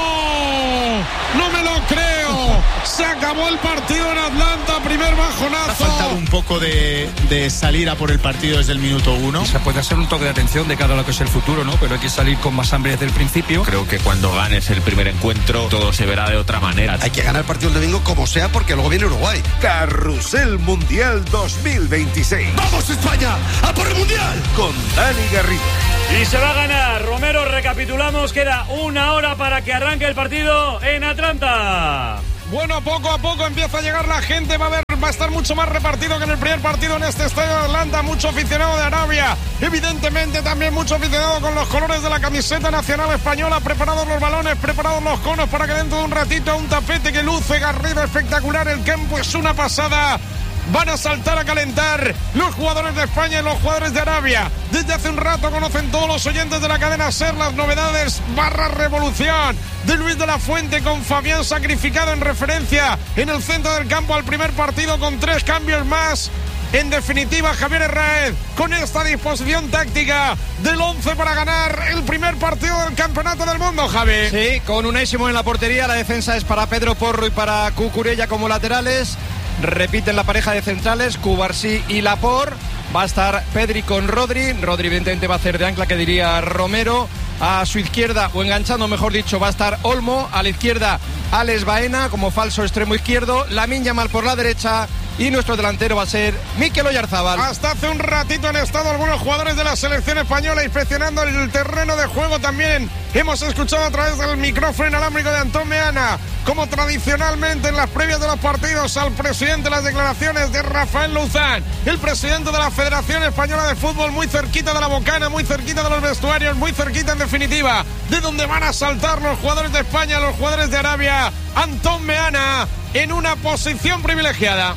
No me lo creo. Se acabó el partido en Atlanta. Primer bajonazo. Ha faltado un poco de salir a por el partido desde el minuto 1. Se puede hacer un toque de atención de cara a lo que es el futuro, ¿no? Pero hay que salir con más hambre desde el principio. Creo que cuando ganes el primer encuentro todo se verá de otra manera. Hay que ganar el partido el domingo como sea, porque luego viene Uruguay. Carrusel Mundial 2026. ¡Vamos España! ¡A por el Mundial! Con Dani Garrido. Y se va a ganar. Romero, recapitulamos, queda 1 hora para que arranque el partido en Atlanta. Bueno, poco a poco empieza a llegar la gente. Va a estar mucho más repartido que en el primer partido en este estadio de Atlanta. Mucho aficionado de Arabia. Evidentemente también mucho aficionado con los colores de la camiseta nacional española. Preparados los balones, preparados los conos para que dentro de un ratito un tapete que luce Garrido espectacular. El campo es una pasada. Van a saltar a calentar los jugadores de España y los jugadores de Arabia. Desde hace un rato conocen todos los oyentes de la cadena SER las novedades /revolución de Luis de la Fuente, con Fabián sacrificado en referencia en el centro del campo al primer partido, con 3 cambios más. En definitiva, Javier Herráez con esta disposición táctica del 11 para ganar el primer partido del Campeonato del Mundo, Javi. Sí, con Unai Simón en la portería. La defensa es para Pedro Porro y para Cucurella como laterales. Repiten la pareja de centrales, Cubarsí y Laporte. Va a estar Pedri con Rodri. Rodri evidentemente va a hacer de ancla, que diría Romero. A su izquierda, o enganchando mejor dicho, va a estar Olmo. A la izquierda, Alex Baena como falso extremo izquierdo. Lamine Yamal por la derecha. Y nuestro delantero va a ser Mikel Oyarzabal. Hasta hace un ratito han estado algunos jugadores de la selección española inspeccionando el terreno de juego. También hemos escuchado a través del micrófono inalámbrico de Antón Meana, como tradicionalmente en las previas de los partidos, al presidente, las declaraciones de Rafael Luzán, el presidente de la Federación Española de Fútbol, muy cerquita de la bocana, muy cerquita de los vestuarios, muy cerquita en definitiva de donde van a saltar los jugadores de España, los jugadores de Arabia. Antón Meana en una posición privilegiada.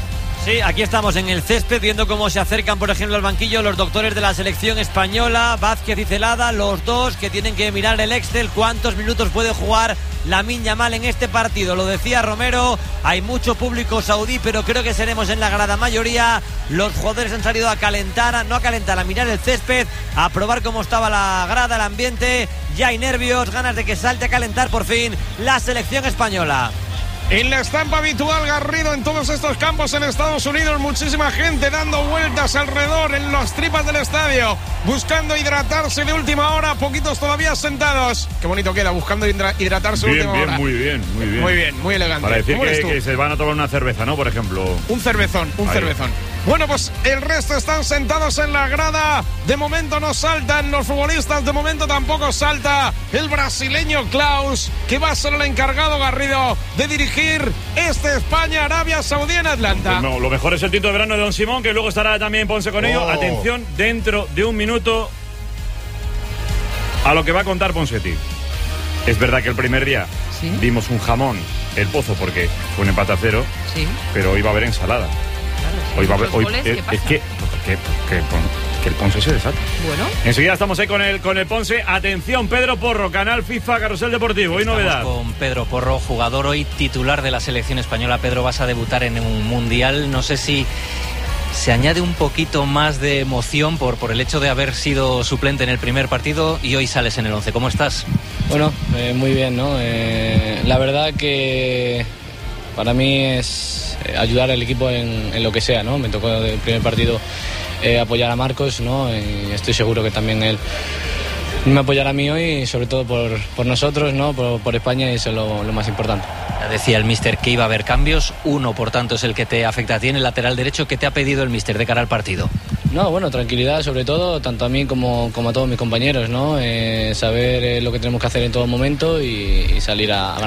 Sí, aquí estamos en el césped viendo cómo se acercan, por ejemplo, al banquillo los doctores de la selección española, Vázquez y Celada, los dos que tienen que mirar el Excel, cuántos minutos puede jugar Lamine Yamal en este partido. Lo decía Romero, hay mucho público saudí, pero creo que seremos en la grada mayoría. Los jugadores han salido a calentar, no a calentar, a mirar el césped, a probar cómo estaba la grada, el ambiente. Ya hay nervios, ganas de que salte a calentar por fin la selección española. En la estampa habitual, Garrido, en todos estos campos en Estados Unidos, muchísima gente dando vueltas alrededor en las tripas del estadio, buscando hidratarse de última hora, poquitos todavía sentados. Qué bonito queda, buscando hidratarse de última hora. Muy bien. Muy bien, muy elegante. Para decir que se van a tomar una cerveza, ¿no? Por ejemplo. Un cervezón. Bueno, pues el resto están sentados en la grada. De momento no saltan los futbolistas, de momento tampoco salta el brasileño Klaus, que va a ser el encargado, Garrido, de dirigir este España-Arabia Saudí en Atlanta. Pues no, lo mejor es el tinto de verano de Don Simón, que luego estará también Ponce con ello. Atención, dentro de un minuto a lo que va a contar Ponsetti. Es verdad que el primer día vimos un jamón, el Pozo, porque fue un empate a 0, pero hoy va a haber ensalada. Hoy va a haber, es que el Ponce se desata. Bueno. Enseguida estamos ahí con el Ponce. Atención, Pedro Porro, Canal FIFA, Carrusel Deportivo. Hoy novedad. Con Pedro Porro, jugador hoy titular de la selección española. Pedro, vas a debutar en un mundial. No sé si se añade un poquito más de emoción por el hecho de haber sido suplente en el primer partido y hoy sales en el 11. ¿Cómo estás? Bueno, muy bien, ¿no? La verdad que para mí es ayudar al equipo en lo que sea, ¿no? Me tocó el primer partido apoyar a Marcos, ¿no? Y estoy seguro que también él me apoyará a mí hoy, sobre todo por nosotros, ¿no? Por España, y eso es lo más importante. Ya decía el míster que iba a haber cambios. Uno, por tanto, es el que te afecta a ti en el lateral derecho. ¿Qué te ha pedido el míster de cara al partido? No, bueno, tranquilidad sobre todo, tanto a mí como a todos mis compañeros, ¿no? Saber lo que tenemos que hacer en todo momento y salir a ganar.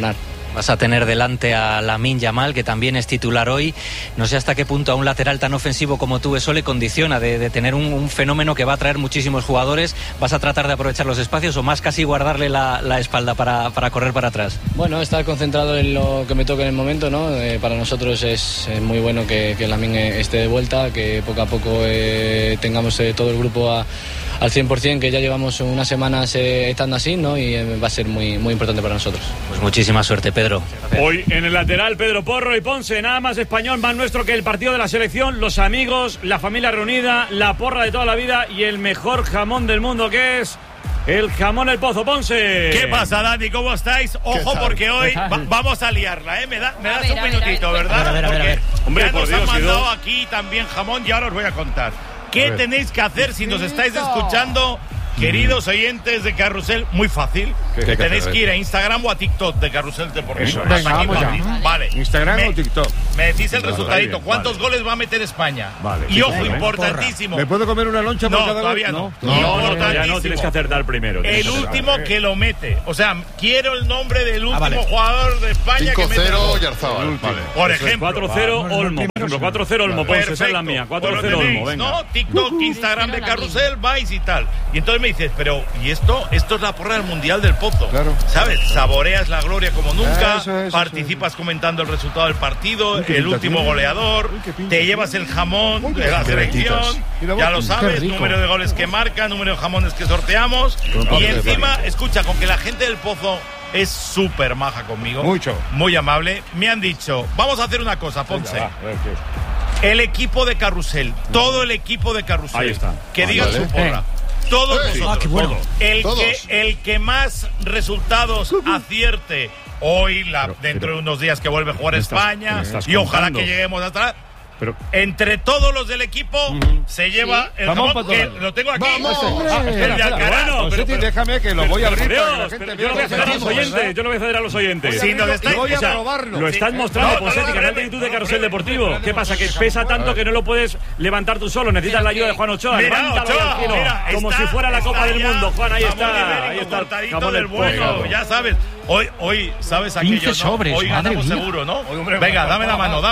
Vas a tener delante a Lamine Yamal, que también es titular hoy. No sé hasta qué punto a un lateral tan ofensivo como tú eso le condiciona de tener un fenómeno que va a traer muchísimos jugadores. ¿Vas a tratar de aprovechar los espacios o más casi guardarle la espalda para correr para atrás? Bueno, estar concentrado en lo que me toque en el momento, ¿no? Para nosotros es muy bueno que Lamine esté de vuelta, que poco a poco tengamos todo el grupo al 100%, que ya llevamos unas semanas estando así, ¿no? Y va a ser muy, muy importante para nosotros. Pues muchísima suerte, Pedro. Hoy en el lateral, Pedro Porro y Ponce, nada más español, más nuestro que el partido de la selección, los amigos, la familia reunida, la porra de toda la vida y el mejor jamón del mundo, que es el jamón El Pozo. Ponce. ¿Qué pasa, Dani? ¿Cómo estáis? Ojo, porque hoy vamos a liarla, ¿eh? Me das un minutito, ¿verdad? A ver. Hombre, ya nos han mandado aquí también jamón y ahora os voy a contar. ¿Qué tenéis que hacer si nos estáis escuchando, queridos oyentes de Carrusel? Muy fácil. Tenéis que ir a Instagram o a TikTok de Carrusel Deportivo. Venga, vamos ya. Vale. Instagram o TikTok. Me decís el resultadito. ¿Cuántos goles va a meter España? Vale. Y ojo, importantísimo. ¿Me puedo comer una loncha por cada gol? Todavía no. Ya no, tienes que acertar primero. El último que lo mete. O sea, quiero el nombre del último jugador de España que mete. 5-0 Oyarzabal. Por ejemplo. 4-0 Olmo. 4-0 Olmo, Ponce, esa es la mía. 4-0 Olmo, venga. ¿No? TikTok, Instagram de Carrusel, vais y tal. Y entonces me dices, pero ¿y esto? Esto es la porra del Mundial del Pozo. Claro. ¿Sabes? Saboreas la gloria como nunca, participas comentando el resultado del partido, el último goleador, te llevas el jamón de la selección, ya lo sabes, número de goles que marca, número de jamones que sorteamos, y encima, escucha, con que la gente del Pozo es súper maja conmigo, muy amable, me han dicho, vamos a hacer una cosa, Ponce. El equipo de Carrusel, todo el equipo de Carrusel, ahí está. Que digan su porra. Todos nosotros. El que más resultados acierte hoy, dentro de unos días que vuelve a jugar España, y ojalá que lleguemos hasta... entre todos los del equipo se lleva el jamón, que lo tengo aquí. El de Alcaraz. Déjame que lo voy a abrir. Yo lo voy a hacer a los oyentes. Si nos estáis, voy a probarlo. Lo estás mostrando, Poncetti, canal de YouTube de Carrusel Deportivo. ¿Qué pasa? Que pesa tanto que no lo puedes levantar tú solo. Necesitas la ayuda de Juan Ochoa. Mira, como si fuera la Copa del Mundo. Juan, ahí está. Ahí está. Cortadito del bueno, ya sabes. Hoy, ¿sabes aquello? Sobres, hoy ganamos seguro, ¿no? Venga, dame la mano.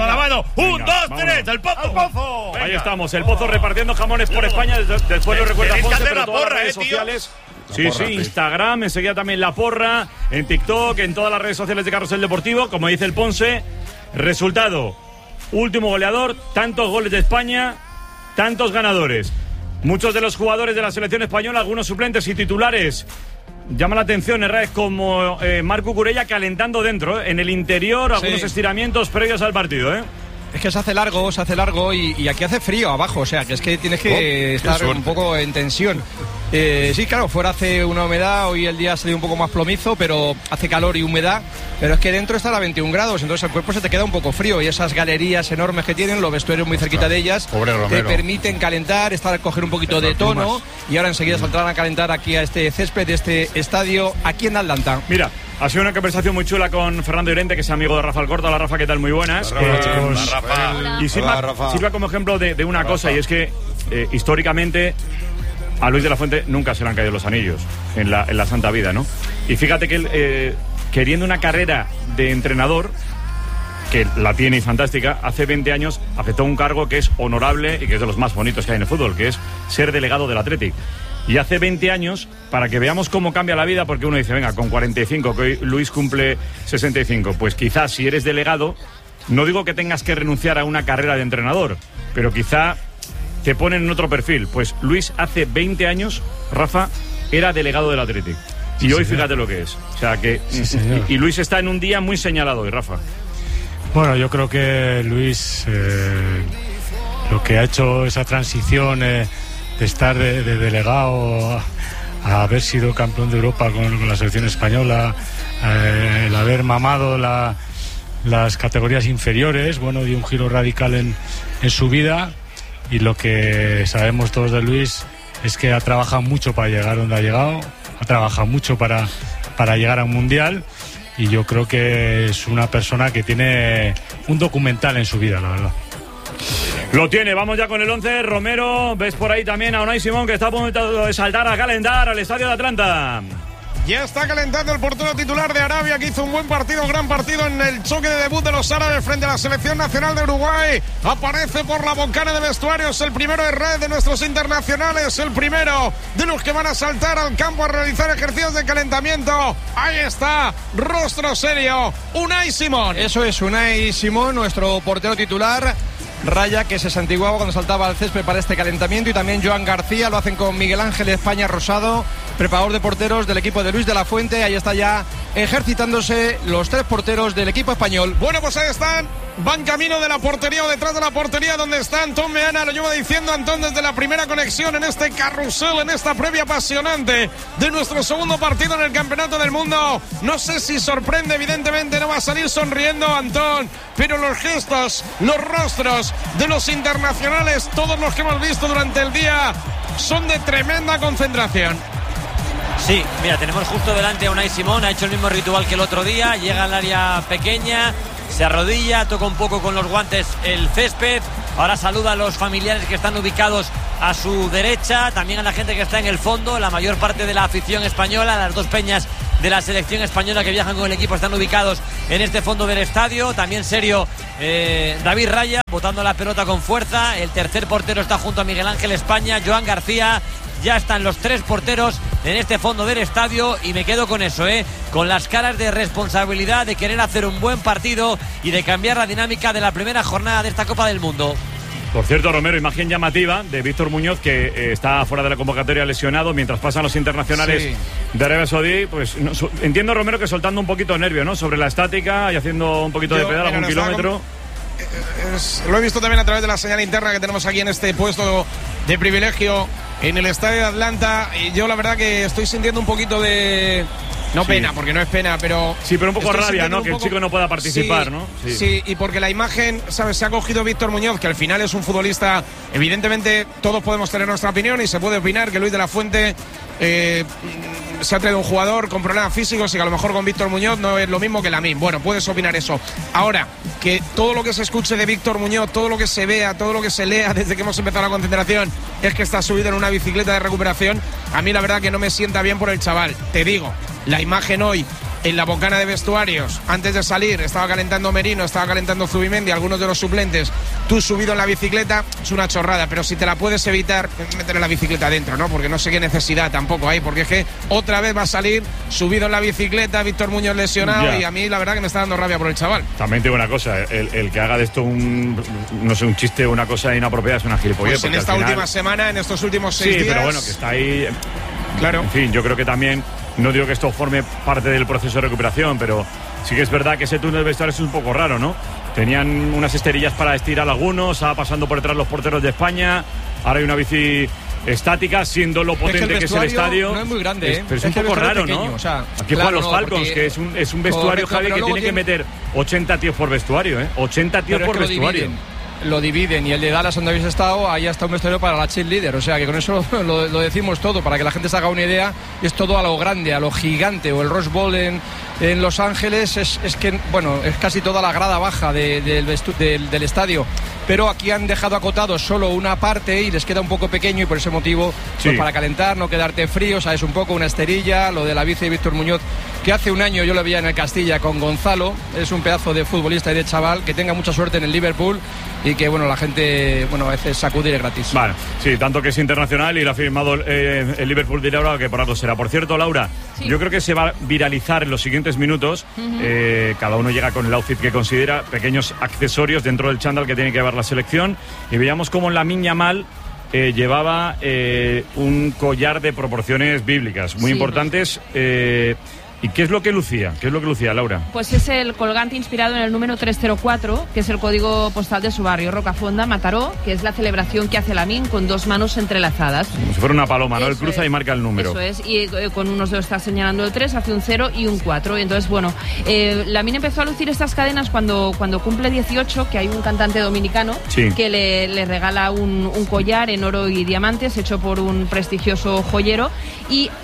1, 2, 3, el Pozo. Ahí estamos, el Pozo repartiendo jamones por España. Después lo recuerda Ponce, pero todas las redes sociales. Sí, Instagram, enseguida también la porra, en TikTok, en todas las redes sociales de Carrusel Deportivo. Como dice el Ponce, resultado, último goleador, tantos goles de España, tantos ganadores. Muchos de los jugadores de la selección española, algunos suplentes y titulares. Llama la atención, errores como Marc Cucurella calentando dentro, en el interior, algunos estiramientos previos al partido, Es que se hace largo y aquí hace frío abajo, o sea, que es que tienes que estar un poco en tensión. Sí, claro, fuera hace una humedad, hoy el día ha salido un poco más plomizo, pero hace calor y humedad, pero es que dentro está a 21 grados, entonces el cuerpo se te queda un poco frío y esas galerías enormes que tienen, los vestuarios muy cerquita de ellas, te permiten calentar, coger un poquito de tono y ahora enseguida saldrán a calentar aquí a este césped de este estadio aquí en Atlanta. Mira, ha sido una conversación muy chula con Fernando Llorente, que es amigo de Rafa Alcorta. Hola, Rafa, ¿qué tal? Muy buenas. Y sirva como ejemplo de una cosa, y es que históricamente a Luis de la Fuente nunca se le han caído los anillos en la santa vida, ¿no? Y fíjate que él, queriendo una carrera de entrenador, que la tiene y fantástica, hace 20 años aceptó un cargo que es honorable y que es de los más bonitos que hay en el fútbol, que es ser delegado del Athletic. Y hace 20 años, para que veamos cómo cambia la vida, porque uno dice, venga, con 45, que hoy Luis cumple 65, pues quizás si eres delegado, no digo que tengas que renunciar a una carrera de entrenador, pero quizá te ponen en otro perfil. Pues Luis hace 20 años, Rafa, era delegado del Athletic. Y hoy fíjate lo que es. O sea que y Luis está en un día muy señalado hoy, Rafa. Bueno, yo creo que Luis lo que ha hecho esa transición de estar de delegado a haber sido campeón de Europa con la selección española, el haber mamado las categorías inferiores, bueno, dio un giro radical en su vida. Y lo que sabemos todos de Luis es que ha trabajado mucho para llegar donde ha llegado, ha trabajado mucho para llegar a un mundial, y yo creo que es una persona que tiene un documental en su vida, la verdad. Lo tiene, vamos ya con el 11. Romero, ves por ahí también a Unai Simón, que está a punto de saltar a calentar al estadio de Atlanta. Ya está calentando el portero titular de Arabia, que hizo un buen partido, un gran partido en el choque de debut de los árabes frente a la selección nacional de Uruguay. Aparece por la boncana de vestuarios el primero de red de nuestros internacionales, el primero de los que van a saltar al campo a realizar ejercicios de calentamiento. Ahí está, rostro serio, Unai Simón. Eso es, Unai Simón, nuestro portero titular. Raya, que se santiguaba cuando saltaba al césped para este calentamiento, y también Joan García. Lo hacen con Miguel Ángel España Rosado, preparador de porteros del equipo de Luis de la Fuente. Ahí está ya ejercitándose los 3 porteros del equipo español. Bueno, pues ahí están, van camino de la portería o detrás de la portería donde está Antón Meana. Lo llevo diciendo Antón desde la primera conexión en este carrusel, en esta previa apasionante de nuestro segundo partido en el Campeonato del Mundo. No sé si sorprende, evidentemente no va a salir sonriendo Antón, pero los gestos, los rostros de los internacionales, todos los que hemos visto durante el día, son de tremenda concentración. Sí, mira, tenemos justo delante a Unai Simón, ha hecho el mismo ritual que el otro día, llega al área pequeña, se arrodilla, toca un poco con los guantes el césped, ahora saluda a los familiares que están ubicados a su derecha, también a la gente que está en el fondo, la mayor parte de la afición española, las 2 peñas de la selección española que viajan con el equipo están ubicados en este fondo del estadio. También serio David Raya, botando la pelota con fuerza. El tercer portero está junto a Miguel Ángel España, Joan García. Ya están los 3 porteros en este fondo del estadio y me quedo con eso, con las caras de responsabilidad, de querer hacer un buen partido y de cambiar la dinámica de la primera jornada de esta Copa del Mundo. Por cierto, Romero, imagen llamativa de Víctor Muñoz, que está fuera de la convocatoria lesionado mientras pasan los internacionales de Arabia Saudí. Pues entiendo, Romero, que soltando un poquito de nervio, ¿no? Sobre la estática y haciendo un poquito de pedal, algún kilómetro. Lo he visto también a través de la señal interna que tenemos aquí en este puesto de privilegio en el estadio de Atlanta. Y yo la verdad que estoy sintiendo un poquito de... No pena, porque no es pena, pero... Sí, pero un poco rabia, ¿no? Que el chico no pueda participar, ¿no? Sí, y porque la imagen, ¿sabes? Se ha cogido Víctor Muñoz, que al final es un futbolista... Evidentemente, todos podemos tener nuestra opinión y se puede opinar que Luis de la Fuente... se ha traído un jugador con problemas físicos y que a lo mejor con Víctor Muñoz no es lo mismo que Lamine. Bueno, puedes opinar eso. Ahora, que todo lo que se escuche de Víctor Muñoz, todo lo que se vea, todo lo que se lea desde que hemos empezado la concentración es que está subido en una bicicleta de recuperación, a mí la verdad que no me sienta bien por el chaval. Te digo, la imagen hoy en la boncana de vestuarios, antes de salir, estaba calentando Merino, estaba calentando Zubimendi, algunos de los suplentes, tú subido en la bicicleta, es una chorrada, pero si te la puedes evitar, meter la bicicleta dentro, ¿no? Porque no sé qué necesidad tampoco hay, porque es que otra vez va a salir subido en la bicicleta, Víctor Muñoz lesionado, y a mí la verdad que me está dando rabia por el chaval. También te digo una cosa, el que haga de esto un chiste, una cosa inapropiada es una gilipollez. Pues en esta última semana, en estos últimos 6 días... Sí, pero bueno, que está ahí... Claro. En fin, yo creo que también... No digo que esto forme parte del proceso de recuperación, pero sí que es verdad que ese túnel de vestuarios es un poco raro, ¿no? Tenían unas esterillas para estirar algunos, estaba pasando por detrás los porteros de España, ahora hay una bici estática, siendo lo potente que es el estadio. No es muy grande, pero es un poco raro, pequeño, ¿no? O sea, aquí juegan los Falcons, que es un vestuario, Javi, que tiene que meter 80 tíos por vestuario, 80 tíos por vestuario. Lo dividen, y el de Dallas, donde habéis estado, ahí está un vestuario para la cheerleader, o sea que con eso lo decimos todo, para que la gente se haga una idea. Es todo a lo grande, a lo gigante. O el Rose Bowl en Los Ángeles es que, bueno, es casi toda la grada baja del estadio, pero aquí han dejado acotado solo una parte y les queda un poco pequeño, y por ese motivo, pues para calentar, no quedarte frío, sabes, un poco una esterilla. Lo de la bici de Víctor Muñoz, que hace un año yo lo veía en el Castilla con Gonzalo, es un pedazo de futbolista y de chaval, que tenga mucha suerte en el Liverpool, y que, bueno, la gente, bueno, a veces sacudir gratis. Vale, sí, tanto que es internacional y lo ha firmado el Liverpool de Laura, que por algo será. Por cierto, Laura, yo creo que se va a viralizar en los siguientes minutos. Cada uno llega con el outfit que considera, pequeños accesorios dentro del chándal que tiene que llevar la selección, y veíamos cómo Lamine Yamal llevaba un collar de proporciones bíblicas muy importantes. ¿Y qué es lo que lucía? ¿Qué es lo que lucía, Laura? Pues es el colgante inspirado en el número 304, que es el código postal de su barrio, Rocafonda, Mataró, que es la celebración que hace Lamine con 2 manos entrelazadas. Como si fuera una paloma, ¿no? Él cruza y marca el número. Eso es, y con unos dedos está señalando el 3, hace un 0 y un 4. Y entonces, bueno, Lamine empezó a lucir estas cadenas cuando cumple 18, que hay un cantante dominicano que le regala un collar en oro y diamantes hecho por un prestigioso joyero, y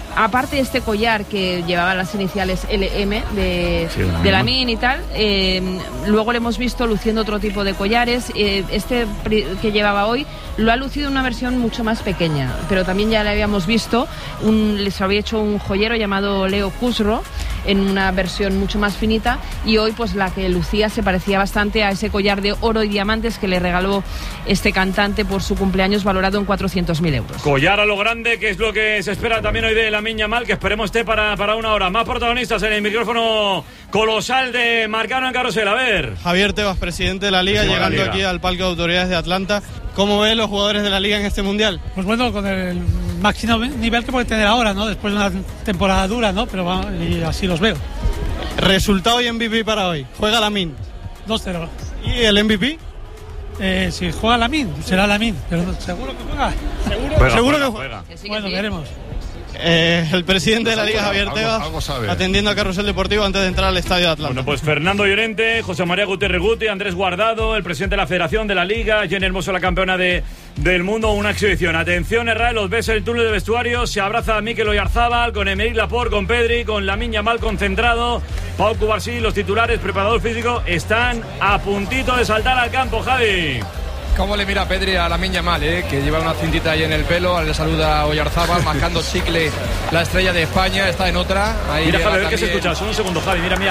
aparte de este collar que llevaba las iniciales LM de Lamine y tal, luego le hemos visto luciendo otro tipo de collares. Este que llevaba hoy lo ha lucido en una versión mucho más pequeña, pero también ya le habíamos visto, les había hecho un joyero llamado Leo Khusro en una versión mucho más finita, y hoy pues la que lucía se parecía bastante a ese collar de oro y diamantes que le regaló este cantante por su cumpleaños, valorado en 400.000 euros. Collar a lo grande, que es lo que se espera también hoy de Lamine Yamal, que esperemos esté para una hora. Más protagonistas en el micrófono colosal de Marcano en Carrusel. A ver. Javier Tebas, presidente de la Liga, llegando aquí al Parque de Autoridades de Atlanta. ¿Cómo ven los jugadores de la Liga en este Mundial? Pues bueno, con el máximo nivel que puede tener ahora, ¿no? Después de una temporada dura, ¿no? Pero y así los veo. Resultado y MVP para hoy. Juega Lamine. 2-0. ¿Y el MVP? Si juega Lamine, será Lamine. Pero seguro que juega. Seguro que juega. Bueno, veremos. El presidente de la Liga, Javier Tebas, atendiendo a Carrusel Deportivo antes de entrar al estadio de Atlanta. Bueno, pues Fernando Llorente, José María Gutiérrez Guti, Andrés Guardado, el presidente de la Federación de la Liga, Jenny Hermoso, la campeona del mundo, una exhibición. Atención, Herrera, los ves en el túnel de vestuario, se abraza a Mikel Oyarzabal, con Emerick Laporte, con Pedri, con Lamine Yamal concentrado, Pau Cubarsí, los titulares, preparador físico, están a puntito de saltar al campo, Javi. ¿Cómo le mira Pedri a Lamine Yamal, que lleva una cintita ahí en el pelo? Le saluda a Oyarzabal, marcando chicle, la estrella de España, está en otra. Ahí mira, Javi, a ver qué se escucha. Solo un segundo, Javi, mira.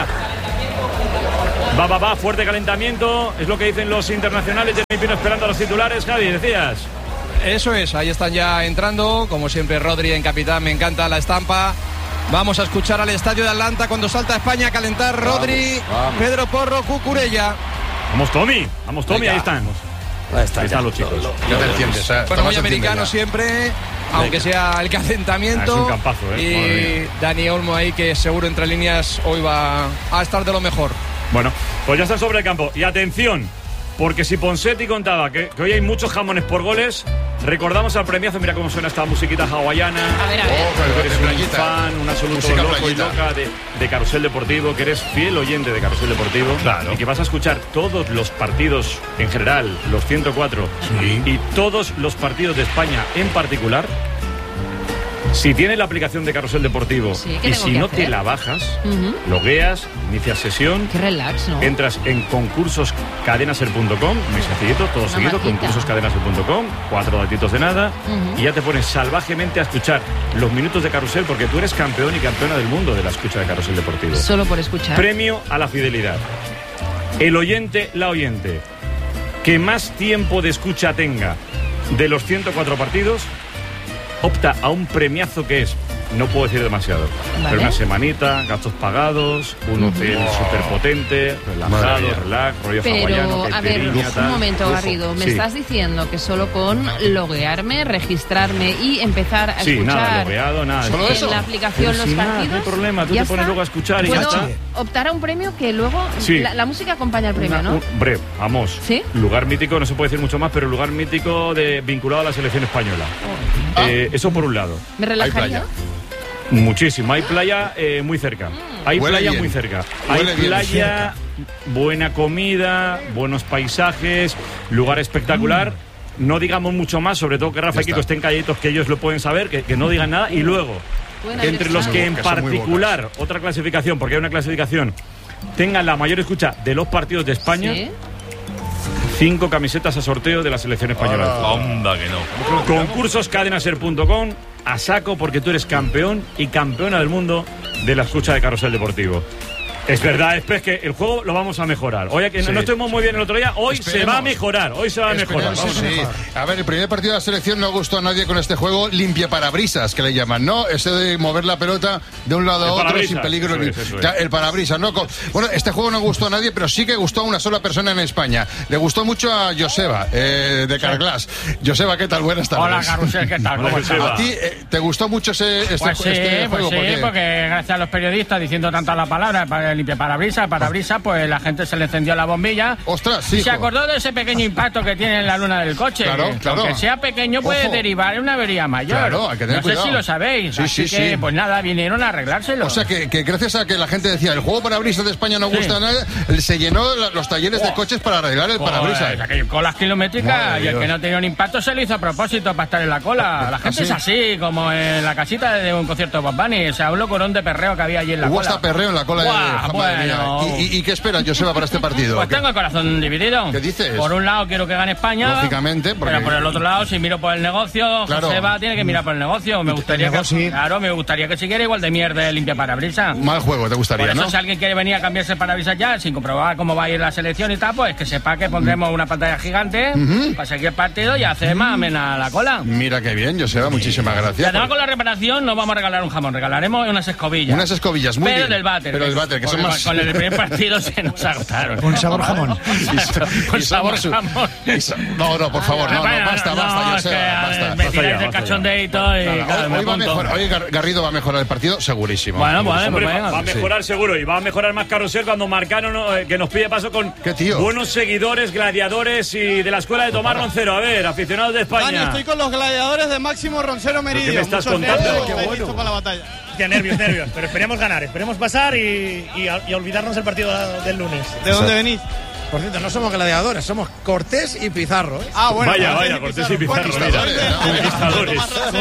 Va, fuerte calentamiento, es lo que dicen los internacionales. Jenny Pino esperando a los titulares, Javi, decías. Eso es, ahí están ya entrando, como siempre Rodri en capitán, me encanta la estampa. Vamos a escuchar al estadio de Atlanta cuando salta España a calentar Rodri, vamos. Pedro Porro, Cucurella. Vamos Tommy, ahí están. Ahí están los chicos. No te entiendes. Bueno, muy americano siempre, aunque sea el calentamiento. Es un campazo, Y Dani Olmo ahí, que seguro entre líneas hoy va a estar de lo mejor. Bueno, pues ya está sobre el campo. Y atención, porque si Ponseti contaba que hoy hay muchos jamones por goles, recordamos al premiazo. Mira cómo suena esta musiquita hawaiana. A ver. Tú eres un fan, un absoluto loco y loca de Carrusel Deportivo, que eres fiel oyente de Carrusel Deportivo. Claro. Y que vas a escuchar todos los partidos en general, los 104, y todos los partidos de España en particular. Si tienes la aplicación de Carrusel Deportivo y si no te la bajas, logueas, inicias sesión. Qué relax, ¿no? Entras en concursoscadenaser.com, muy sencillito, todo seguido, concursoscadenaser.com, 4 datitos de nada, y ya te pones salvajemente a escuchar los minutos de Carrusel, porque tú eres campeón y campeona del mundo de la escucha de Carrusel Deportivo. Solo por escuchar. Premio a la fidelidad. El oyente, la oyente, que más tiempo de escucha tenga de los 104 partidos, opta a un premiazo que es, no puedo decir demasiado, pero una semanita, gastos pagados, un hotel súper potente, relajado, relax, rollo hawaiano, a ver, un momento, Garrido, me estás diciendo que solo con loguearme, registrarme y empezar a escuchar nada, logueado, nada. ¿Solo eso? En la aplicación los partidos, no hay problema, tú te pones luego a escuchar y ya está. ¿Puedo optar a un premio que luego la música acompaña al premio, no? Breve, vamos. ¿Sí? Lugar mítico, no se puede decir mucho más, pero lugar mítico vinculado a la selección española. Eso por un lado. ¿Me relajaría? Muchísimo, hay playa muy cerca. Hay Huele playa bien. muy cerca. Hay playa, buena comida, buenos paisajes, lugar espectacular. No digamos mucho más, sobre todo que Rafa y Kiko estén calladitos, que ellos lo pueden saber, que no digan nada. Y luego, entre los que en particular, otra clasificación, porque hay una clasificación, tengan la mayor escucha de los partidos de España. ¿Sí? 5 camisetas a sorteo de la selección española. Onda que no. Concursoscadenaser.com, a saco, porque tú eres campeón y campeona del mundo de la escucha de Carrusel Deportivo. Es verdad, es que el juego lo vamos a mejorar. Hoy que no estuvimos muy bien el otro día, hoy se va a mejorar, A ver, el primer partido de la selección no gustó a nadie con este juego limpia parabrisas, que le llaman, ¿no? Ese de mover la pelota de un lado a otro sin peligro. El parabrisas, ¿no? Bueno, este juego no gustó a nadie, pero sí que gustó a una sola persona en España. Le gustó mucho a Joseba, de Carglass. Joseba, ¿qué tal? Buenas tardes. Hola, Carrusel, ¿qué tal? ¿Cómo estás? ¿A ti te gustó mucho este juego? Porque gracias a los periodistas diciendo tantas la palabra, el limpiaparabrisas. El parabrisas, pues la gente se le encendió la bombilla. ¡Ostras, sí! Y se acordó de ese pequeño impacto que tiene en la luna del coche. Claro. Aunque sea pequeño, puede derivar en una avería mayor. Claro, hay que tener cuidado. No sé si lo sabéis. Así que, pues nada, vinieron a arreglárselo. O sea, que gracias a que la gente decía, el juego parabrisas de España no gusta nada, se llenó los talleres de coches para arreglar el parabrisas. Colas kilométricas, y el que no tenía un impacto se lo hizo a propósito para estar en la cola. La gente es así, como en la casita de un concierto de Bob Bunny. Se habló con un de perreo que había allí en la cola. Hubo hasta perreo en la cola. Bueno. ¿Y qué esperas, Joseba, para este partido? Pues tengo el corazón dividido. ¿Qué dices? Por un lado quiero que gane España. Lógicamente. Pero por el otro lado, si miro por el negocio, Joseba tiene que mirar por el negocio. Me gustaría que siguiera igual de mierda el limpiaparabrisas. Mal juego, te gustaría, por eso, ¿no? Si alguien quiere venir a cambiarse el parabrisas ya, sin comprobar cómo va a ir la selección y tal, pues que sepa que pondremos una pantalla gigante para seguir el partido y hacer más amena la cola. Mira qué bien, Joseba, muchísimas gracias. Y además con la reparación no vamos a regalar un jamón, regalaremos unas escobillas. Unas escobillas, muy bien. Del váter. Que son más... Con el primer partido se nos agotaron. Con sabor jamón. Con sabor jamón. No, por favor, basta, Joseba, me tiráis del cachondeito y hoy va mejor. Hoy Garrido va a mejorar el partido, segurísimo. Bueno, va a mejorar seguro, y va a mejorar más Carrusel cuando Marcano que nos pide paso con buenos seguidores, gladiadores y de la escuela de Tomás Roncero. A ver, aficionados de España. Dani, estoy con los gladiadores de Máximo Roncero Meridio. ¿Qué me estás contando? Qué bueno. Listo para la batalla. Hostia, nervios. Pero esperemos ganar, esperemos pasar y olvidarnos del partido del lunes. ¿De dónde venís? Por cierto, no somos gladiadores, somos Cortés y Pizarro. Ah, bueno. Vaya, Cortés y Pizarro. Conquistadores.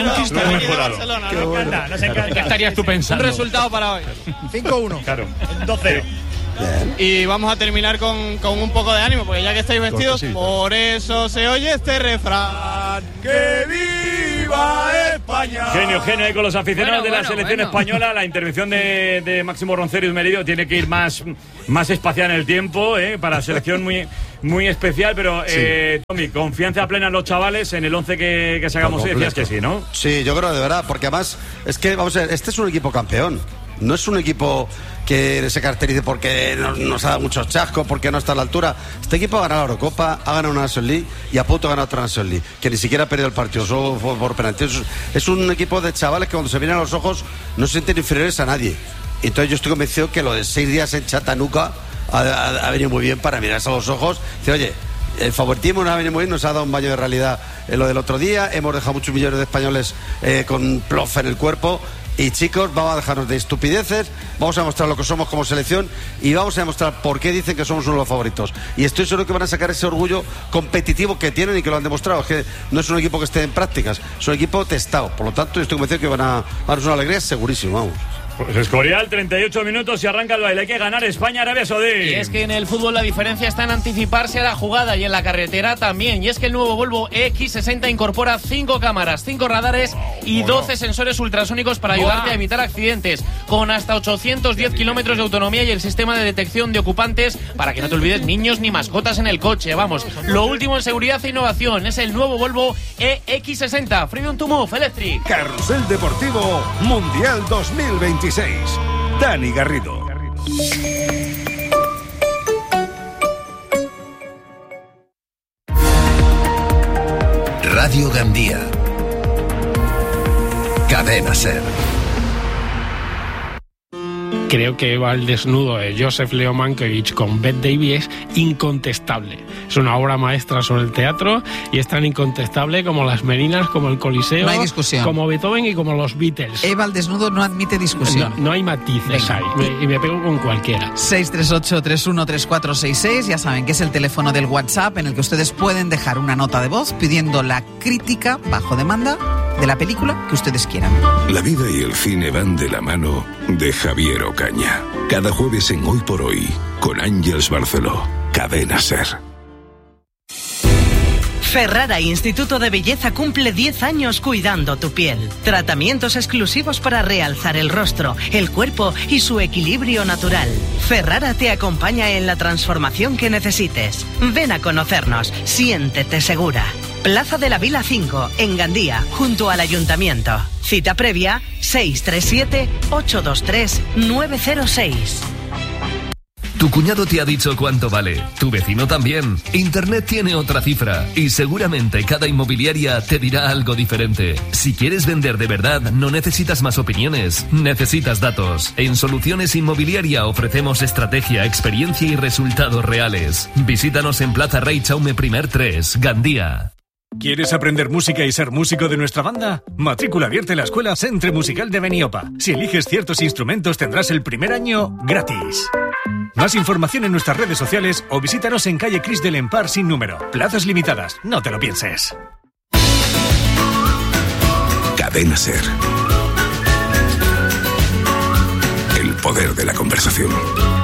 Nos encanta. ¿Qué estarías tú pensando? Un resultado para hoy. 5-1. Claro. 2-0. Y vamos a terminar con un poco de ánimo, porque ya que estáis vestidos, por eso se oye este refrán. ¡Que viva España! Genio ahí con los aficionados de la selección española. La intervención de Máximo Roncero y Meridio tiene que ir más espaciada en el tiempo, para selección muy especial, pero Tommy, confianza plena en los chavales, en el 11 que sacamos hoy, decías que sí, ¿no? Sí, yo creo de verdad, porque además es que, vamos a ver, este es un equipo campeón. No es un equipo que se caracterice porque nos ha dado muchos chascos, porque no está a la altura. Este equipo ha ganado la Eurocopa, ha ganado una Nations League y a punto de ganar otra Nations League, que ni siquiera ha perdido el partido, solo fue por penaltis. Es un equipo de chavales que cuando se vienen a los ojos no se sienten inferiores a nadie. Entonces yo estoy convencido que lo de 6 días en Chattanooga ha venido muy bien para mirarse a los ojos. Dice, oye, el favoritismo nos ha venido muy bien, nos ha dado un baño de realidad en lo del otro día. Hemos dejado muchos millones de españoles con plof en el cuerpo. Y chicos, vamos a dejarnos de estupideces, vamos a demostrar lo que somos como selección y vamos a demostrar por qué dicen que somos uno de los favoritos. Y estoy seguro que van a sacar ese orgullo competitivo que tienen y que lo han demostrado. Es que no es un equipo que esté en prácticas, es un equipo testado. Por lo tanto, yo estoy convencido que van a darnos una alegría segurísimo, vamos. Pues Escorial, 38 minutos y arranca el baile. Hay que ganar España-Arabia Saudí. Y es que en el fútbol la diferencia está en anticiparse a la jugada y en la carretera también. Y es que el nuevo Volvo EX60 incorpora 5 cámaras, 5 radares y 12 sensores ultrasónicos para ayudarte a evitar accidentes. Con hasta 810 kilómetros de autonomía y el sistema de detección de ocupantes para que no te olvides niños ni mascotas en el coche. Vamos, lo último en seguridad e innovación es el nuevo Volvo EX60. Freedom to Move Electric. Carrusel Deportivo Mundial 2026. Dani Garrido. Radio Gandía. Cadena Ser. Creo que el desnudo de Joseph Leo Mankiewicz con Bette Davis es incontestable. Es una obra maestra sobre el teatro y es tan incontestable como las Meninas, como el Coliseo, no hay discusión, como Beethoven y como los Beatles. Eva al desnudo no admite discusión. No hay matices ahí. Y me pego con cualquiera. 638-313466, ya saben que es el teléfono del WhatsApp en el que ustedes pueden dejar una nota de voz pidiendo la crítica bajo demanda de la película que ustedes quieran. La vida y el cine van de la mano de Javier Ocaña. Cada jueves en Hoy por Hoy, con Ángeles Barceló. Cadena Ser. Ferrara Instituto de Belleza cumple 10 años cuidando tu piel. Tratamientos exclusivos para realzar el rostro, el cuerpo y su equilibrio natural. Ferrara te acompaña en la transformación que necesites. Ven a conocernos, siéntete segura. Plaza de la Vila 5, en Gandía, junto al Ayuntamiento. Cita previa 637-823-906. Tu cuñado te ha dicho cuánto vale, tu vecino también. Internet tiene otra cifra y seguramente cada inmobiliaria te dirá algo diferente. Si quieres vender de verdad, no necesitas más opiniones, necesitas datos. En Soluciones Inmobiliaria ofrecemos estrategia, experiencia y resultados reales. Visítanos en Plaza Rey Chaume I 3, Gandía. ¿Quieres aprender música y ser músico de nuestra banda? Matrícula abierta en la Escuela Centre Musical de Beniopa. Si eliges ciertos instrumentos tendrás el primer año gratis. Más información en nuestras redes sociales o visítanos en calle Cris del Empar sin número. Plazas limitadas, no te lo pienses. Cadena SER. El poder de la conversación.